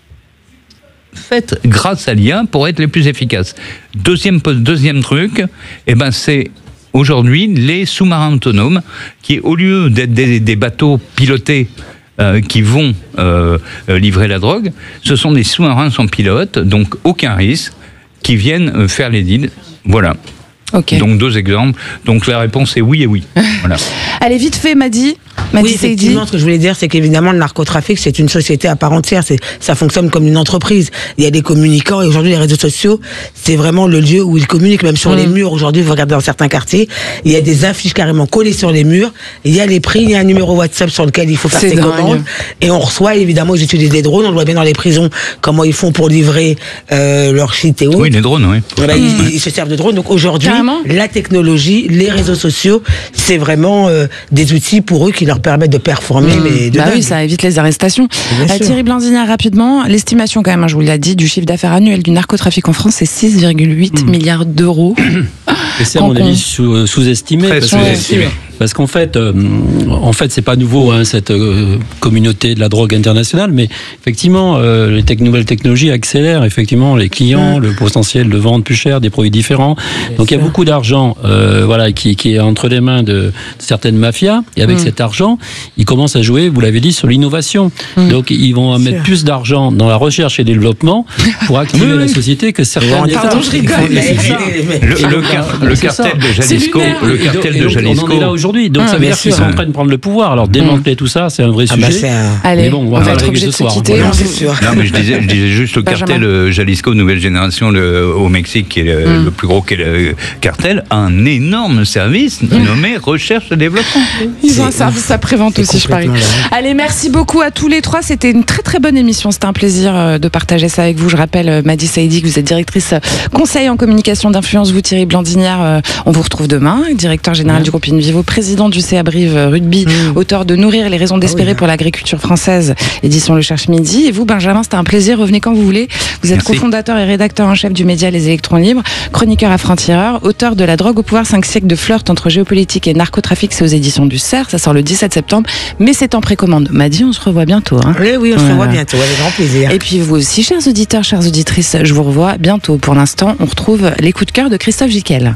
Speaker 7: faites grâce à l'I A pour être les plus efficaces. Deuxième, deuxième truc, eh ben c'est aujourd'hui les sous-marins autonomes qui, au lieu d'être des, des bateaux pilotés euh, qui vont euh, livrer la drogue, ce sont des sous-marins sans pilote, donc aucun risque, qui viennent faire les deals. Voilà.
Speaker 3: Okay.
Speaker 7: Donc deux exemples. Donc la réponse est oui et oui. Voilà.
Speaker 3: Allez, vite fait, Madi.
Speaker 8: Oui, effectivement, ce que je voulais dire, c'est qu'évidemment, le narcotrafic, c'est une société à part entière. C'est, ça fonctionne comme une entreprise. Il y a des communicants, et aujourd'hui, les réseaux sociaux, c'est vraiment le lieu où ils communiquent, même sur mmh. les murs. Aujourd'hui, vous regardez dans certains quartiers, il y a des affiches carrément collées sur les murs. Il y a les prix, il y a un numéro WhatsApp sur lequel il faut faire ses commandes. Et on reçoit, évidemment, ils utilisent des drones. On voit bien dans les prisons comment ils font pour livrer euh, leur shit et autres.
Speaker 7: Oui, les drones, oui.
Speaker 8: Voilà, mmh. ils, ils se servent de drones. Donc aujourd'hui, carrément. La technologie, les réseaux sociaux, c'est vraiment euh, des outils pour eux qui leur permettent de performer. Mmh. Mais de
Speaker 3: bah oui, ça évite les arrestations. Euh, Thierry Blandinière, rapidement, l'estimation quand même, hein, je vous l'ai dit, du chiffre d'affaires annuel du narcotrafic en France, c'est six virgule huit mmh. milliards d'euros.
Speaker 9: Et c'est à mon avis sous, sous-estimé.
Speaker 7: Très
Speaker 9: parce
Speaker 7: sous-estimé.
Speaker 9: Que, parce qu'en fait, euh, en fait, c'est pas nouveau hein, cette euh, communauté de la drogue internationale, mais effectivement, euh, les tec- nouvelles technologies accélèrent effectivement les clients, mmh. le potentiel de vente plus cher, des produits différents. Bien Donc sûr. Il y a beaucoup d'argent, euh, voilà, qui, qui est entre les mains de, de certaines mafias. Et avec mmh. cet argent, ils commencent à jouer, vous l'avez dit, sur l'innovation. Mmh. Donc ils vont mettre sûr. plus d'argent dans la recherche et développement pour activer la société que certains États.
Speaker 3: Pardon, je rigole.
Speaker 7: Mais le, le, le, car, le cartel de Jalisco, le cartel de Jalisco.
Speaker 9: On en est là aujourd'hui. Donc ah, ça veut dire qu'ils sont en train de prendre le pouvoir. Alors démanteler mmh. tout ça, c'est un vrai ah sujet. Bah c'est un...
Speaker 3: Allez,
Speaker 9: mais bon, on va,
Speaker 3: on va
Speaker 9: être obligé de se quitter.
Speaker 3: Non, c'est sûr.
Speaker 7: Non, mais je disais, je disais juste le
Speaker 3: Benjamin.
Speaker 7: cartel euh, Jalisco Nouvelle Génération le, au Mexique, qui est le, mmh. le plus gros qui est le cartel, un énorme service mmh. nommé Recherche et Développement.
Speaker 3: Ils ont un service après-vente aussi, je parie. Là. Allez, merci beaucoup à tous les trois. C'était une très très bonne émission. C'était un plaisir de partager ça avec vous. Je rappelle, Madi Saidi, que vous êtes directrice conseil en communication d'influence. Vous, Thierry Blandinière, on vous retrouve demain. Directeur général mmh. du groupe Invivo, président du C A Brive Rugby, mmh. auteur de Nourrir les raisons d'espérer ah oui, pour l'agriculture française, édition Le Cherche Midi. Et vous, Benjamin, c'était un plaisir. Revenez quand vous voulez. Vous êtes Merci. cofondateur et rédacteur en chef du média Les Électrons Libres, chroniqueur à Franc-Tireur, auteur de La drogue au pouvoir, cinq siècles de flirt entre géopolitique et narcotrafic. C'est aux éditions du C E R. Ça sort le dix-sept septembre, mais c'est en précommande. Madi, on se revoit bientôt. Hein.
Speaker 8: Oui, oui, on voilà. se revoit bientôt, avec grand plaisir.
Speaker 3: Et puis vous aussi, chers auditeurs, chères auditrices, je vous revois bientôt. Pour l'instant, on retrouve les coups de cœur de Christophe Jiquel.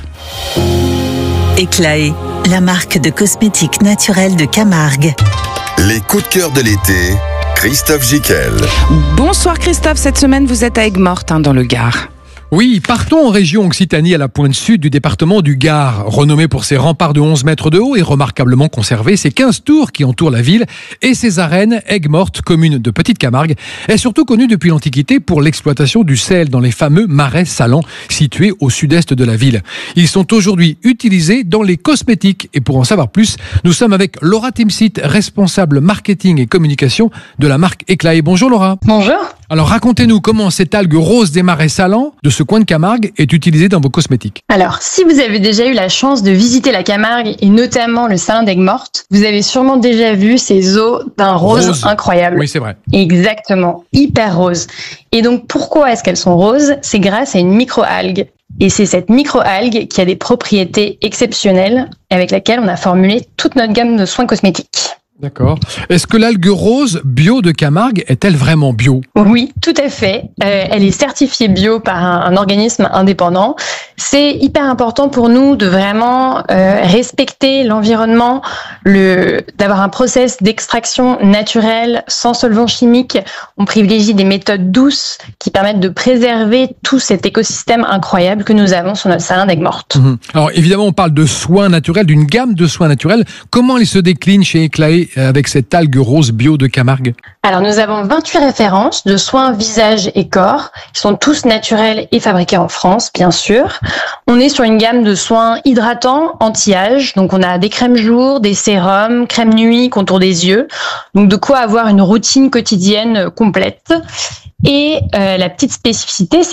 Speaker 10: Éclaé, la marque de cosmétiques naturels de Camargue.
Speaker 4: Les coups de cœur de l'été, Christophe Jiquel.
Speaker 3: Bonsoir Christophe, cette semaine vous êtes à Aigues-Mortes, hein, dans le Gard.
Speaker 11: Oui, partons en région Occitanie à la pointe sud du département du Gard. Renommé pour ses remparts de onze mètres de haut et remarquablement conservé, ses quinze tours qui entourent la ville et ses arènes, Aigues-Mortes, commune de Petite Camargue, est surtout connue depuis l'Antiquité pour l'exploitation du sel dans les fameux marais salants situés au sud-est de la ville. Ils sont aujourd'hui utilisés dans les cosmétiques et pour en savoir plus, nous sommes avec Laura Timsit, responsable marketing et communication de la marque Éclat. Bonjour Laura.
Speaker 12: Bonjour.
Speaker 11: Alors racontez-nous comment cette algue rose des marais salants de ce coin de Camargue est utilisée dans vos cosmétiques.
Speaker 12: Alors, si vous avez déjà eu la chance de visiter la Camargue et notamment le salin d'Aigues-Mortes, vous avez sûrement déjà vu ces eaux d'un rose, rose incroyable.
Speaker 11: Oui, c'est vrai.
Speaker 12: Exactement, hyper rose. Et donc, pourquoi est-ce qu'elles sont roses ? C'est grâce à une microalgue. Et c'est cette microalgue qui a des propriétés exceptionnelles avec laquelle on a formulé toute notre gamme de soins cosmétiques.
Speaker 11: D'accord. Est-ce que l'algue rose bio de Camargue est-elle vraiment bio ?
Speaker 12: Oui, tout à fait. Euh, elle est certifiée bio par un, un organisme indépendant. C'est hyper important pour nous de vraiment euh, respecter l'environnement, le, d'avoir un process d'extraction naturelle, sans solvants chimiques. On privilégie des méthodes douces qui permettent de préserver tout cet écosystème incroyable que nous avons sur notre salin d'Aigues-Mortes.
Speaker 11: Mmh. Alors évidemment, on parle de soins naturels, d'une gamme de soins naturels. Comment ils se déclinent chez Éclat avec cette algue rose bio de Camargue ?
Speaker 12: Alors nous avons vingt-huit références de soins visage et corps, qui sont tous naturels et fabriqués en France, bien sûr. On est sur une gamme de soins hydratants, anti-âge, donc on a des crèmes jour, des sérums, crème nuit, contour des yeux, donc de quoi avoir une routine quotidienne complète. Et euh, la petite spécificité, c'est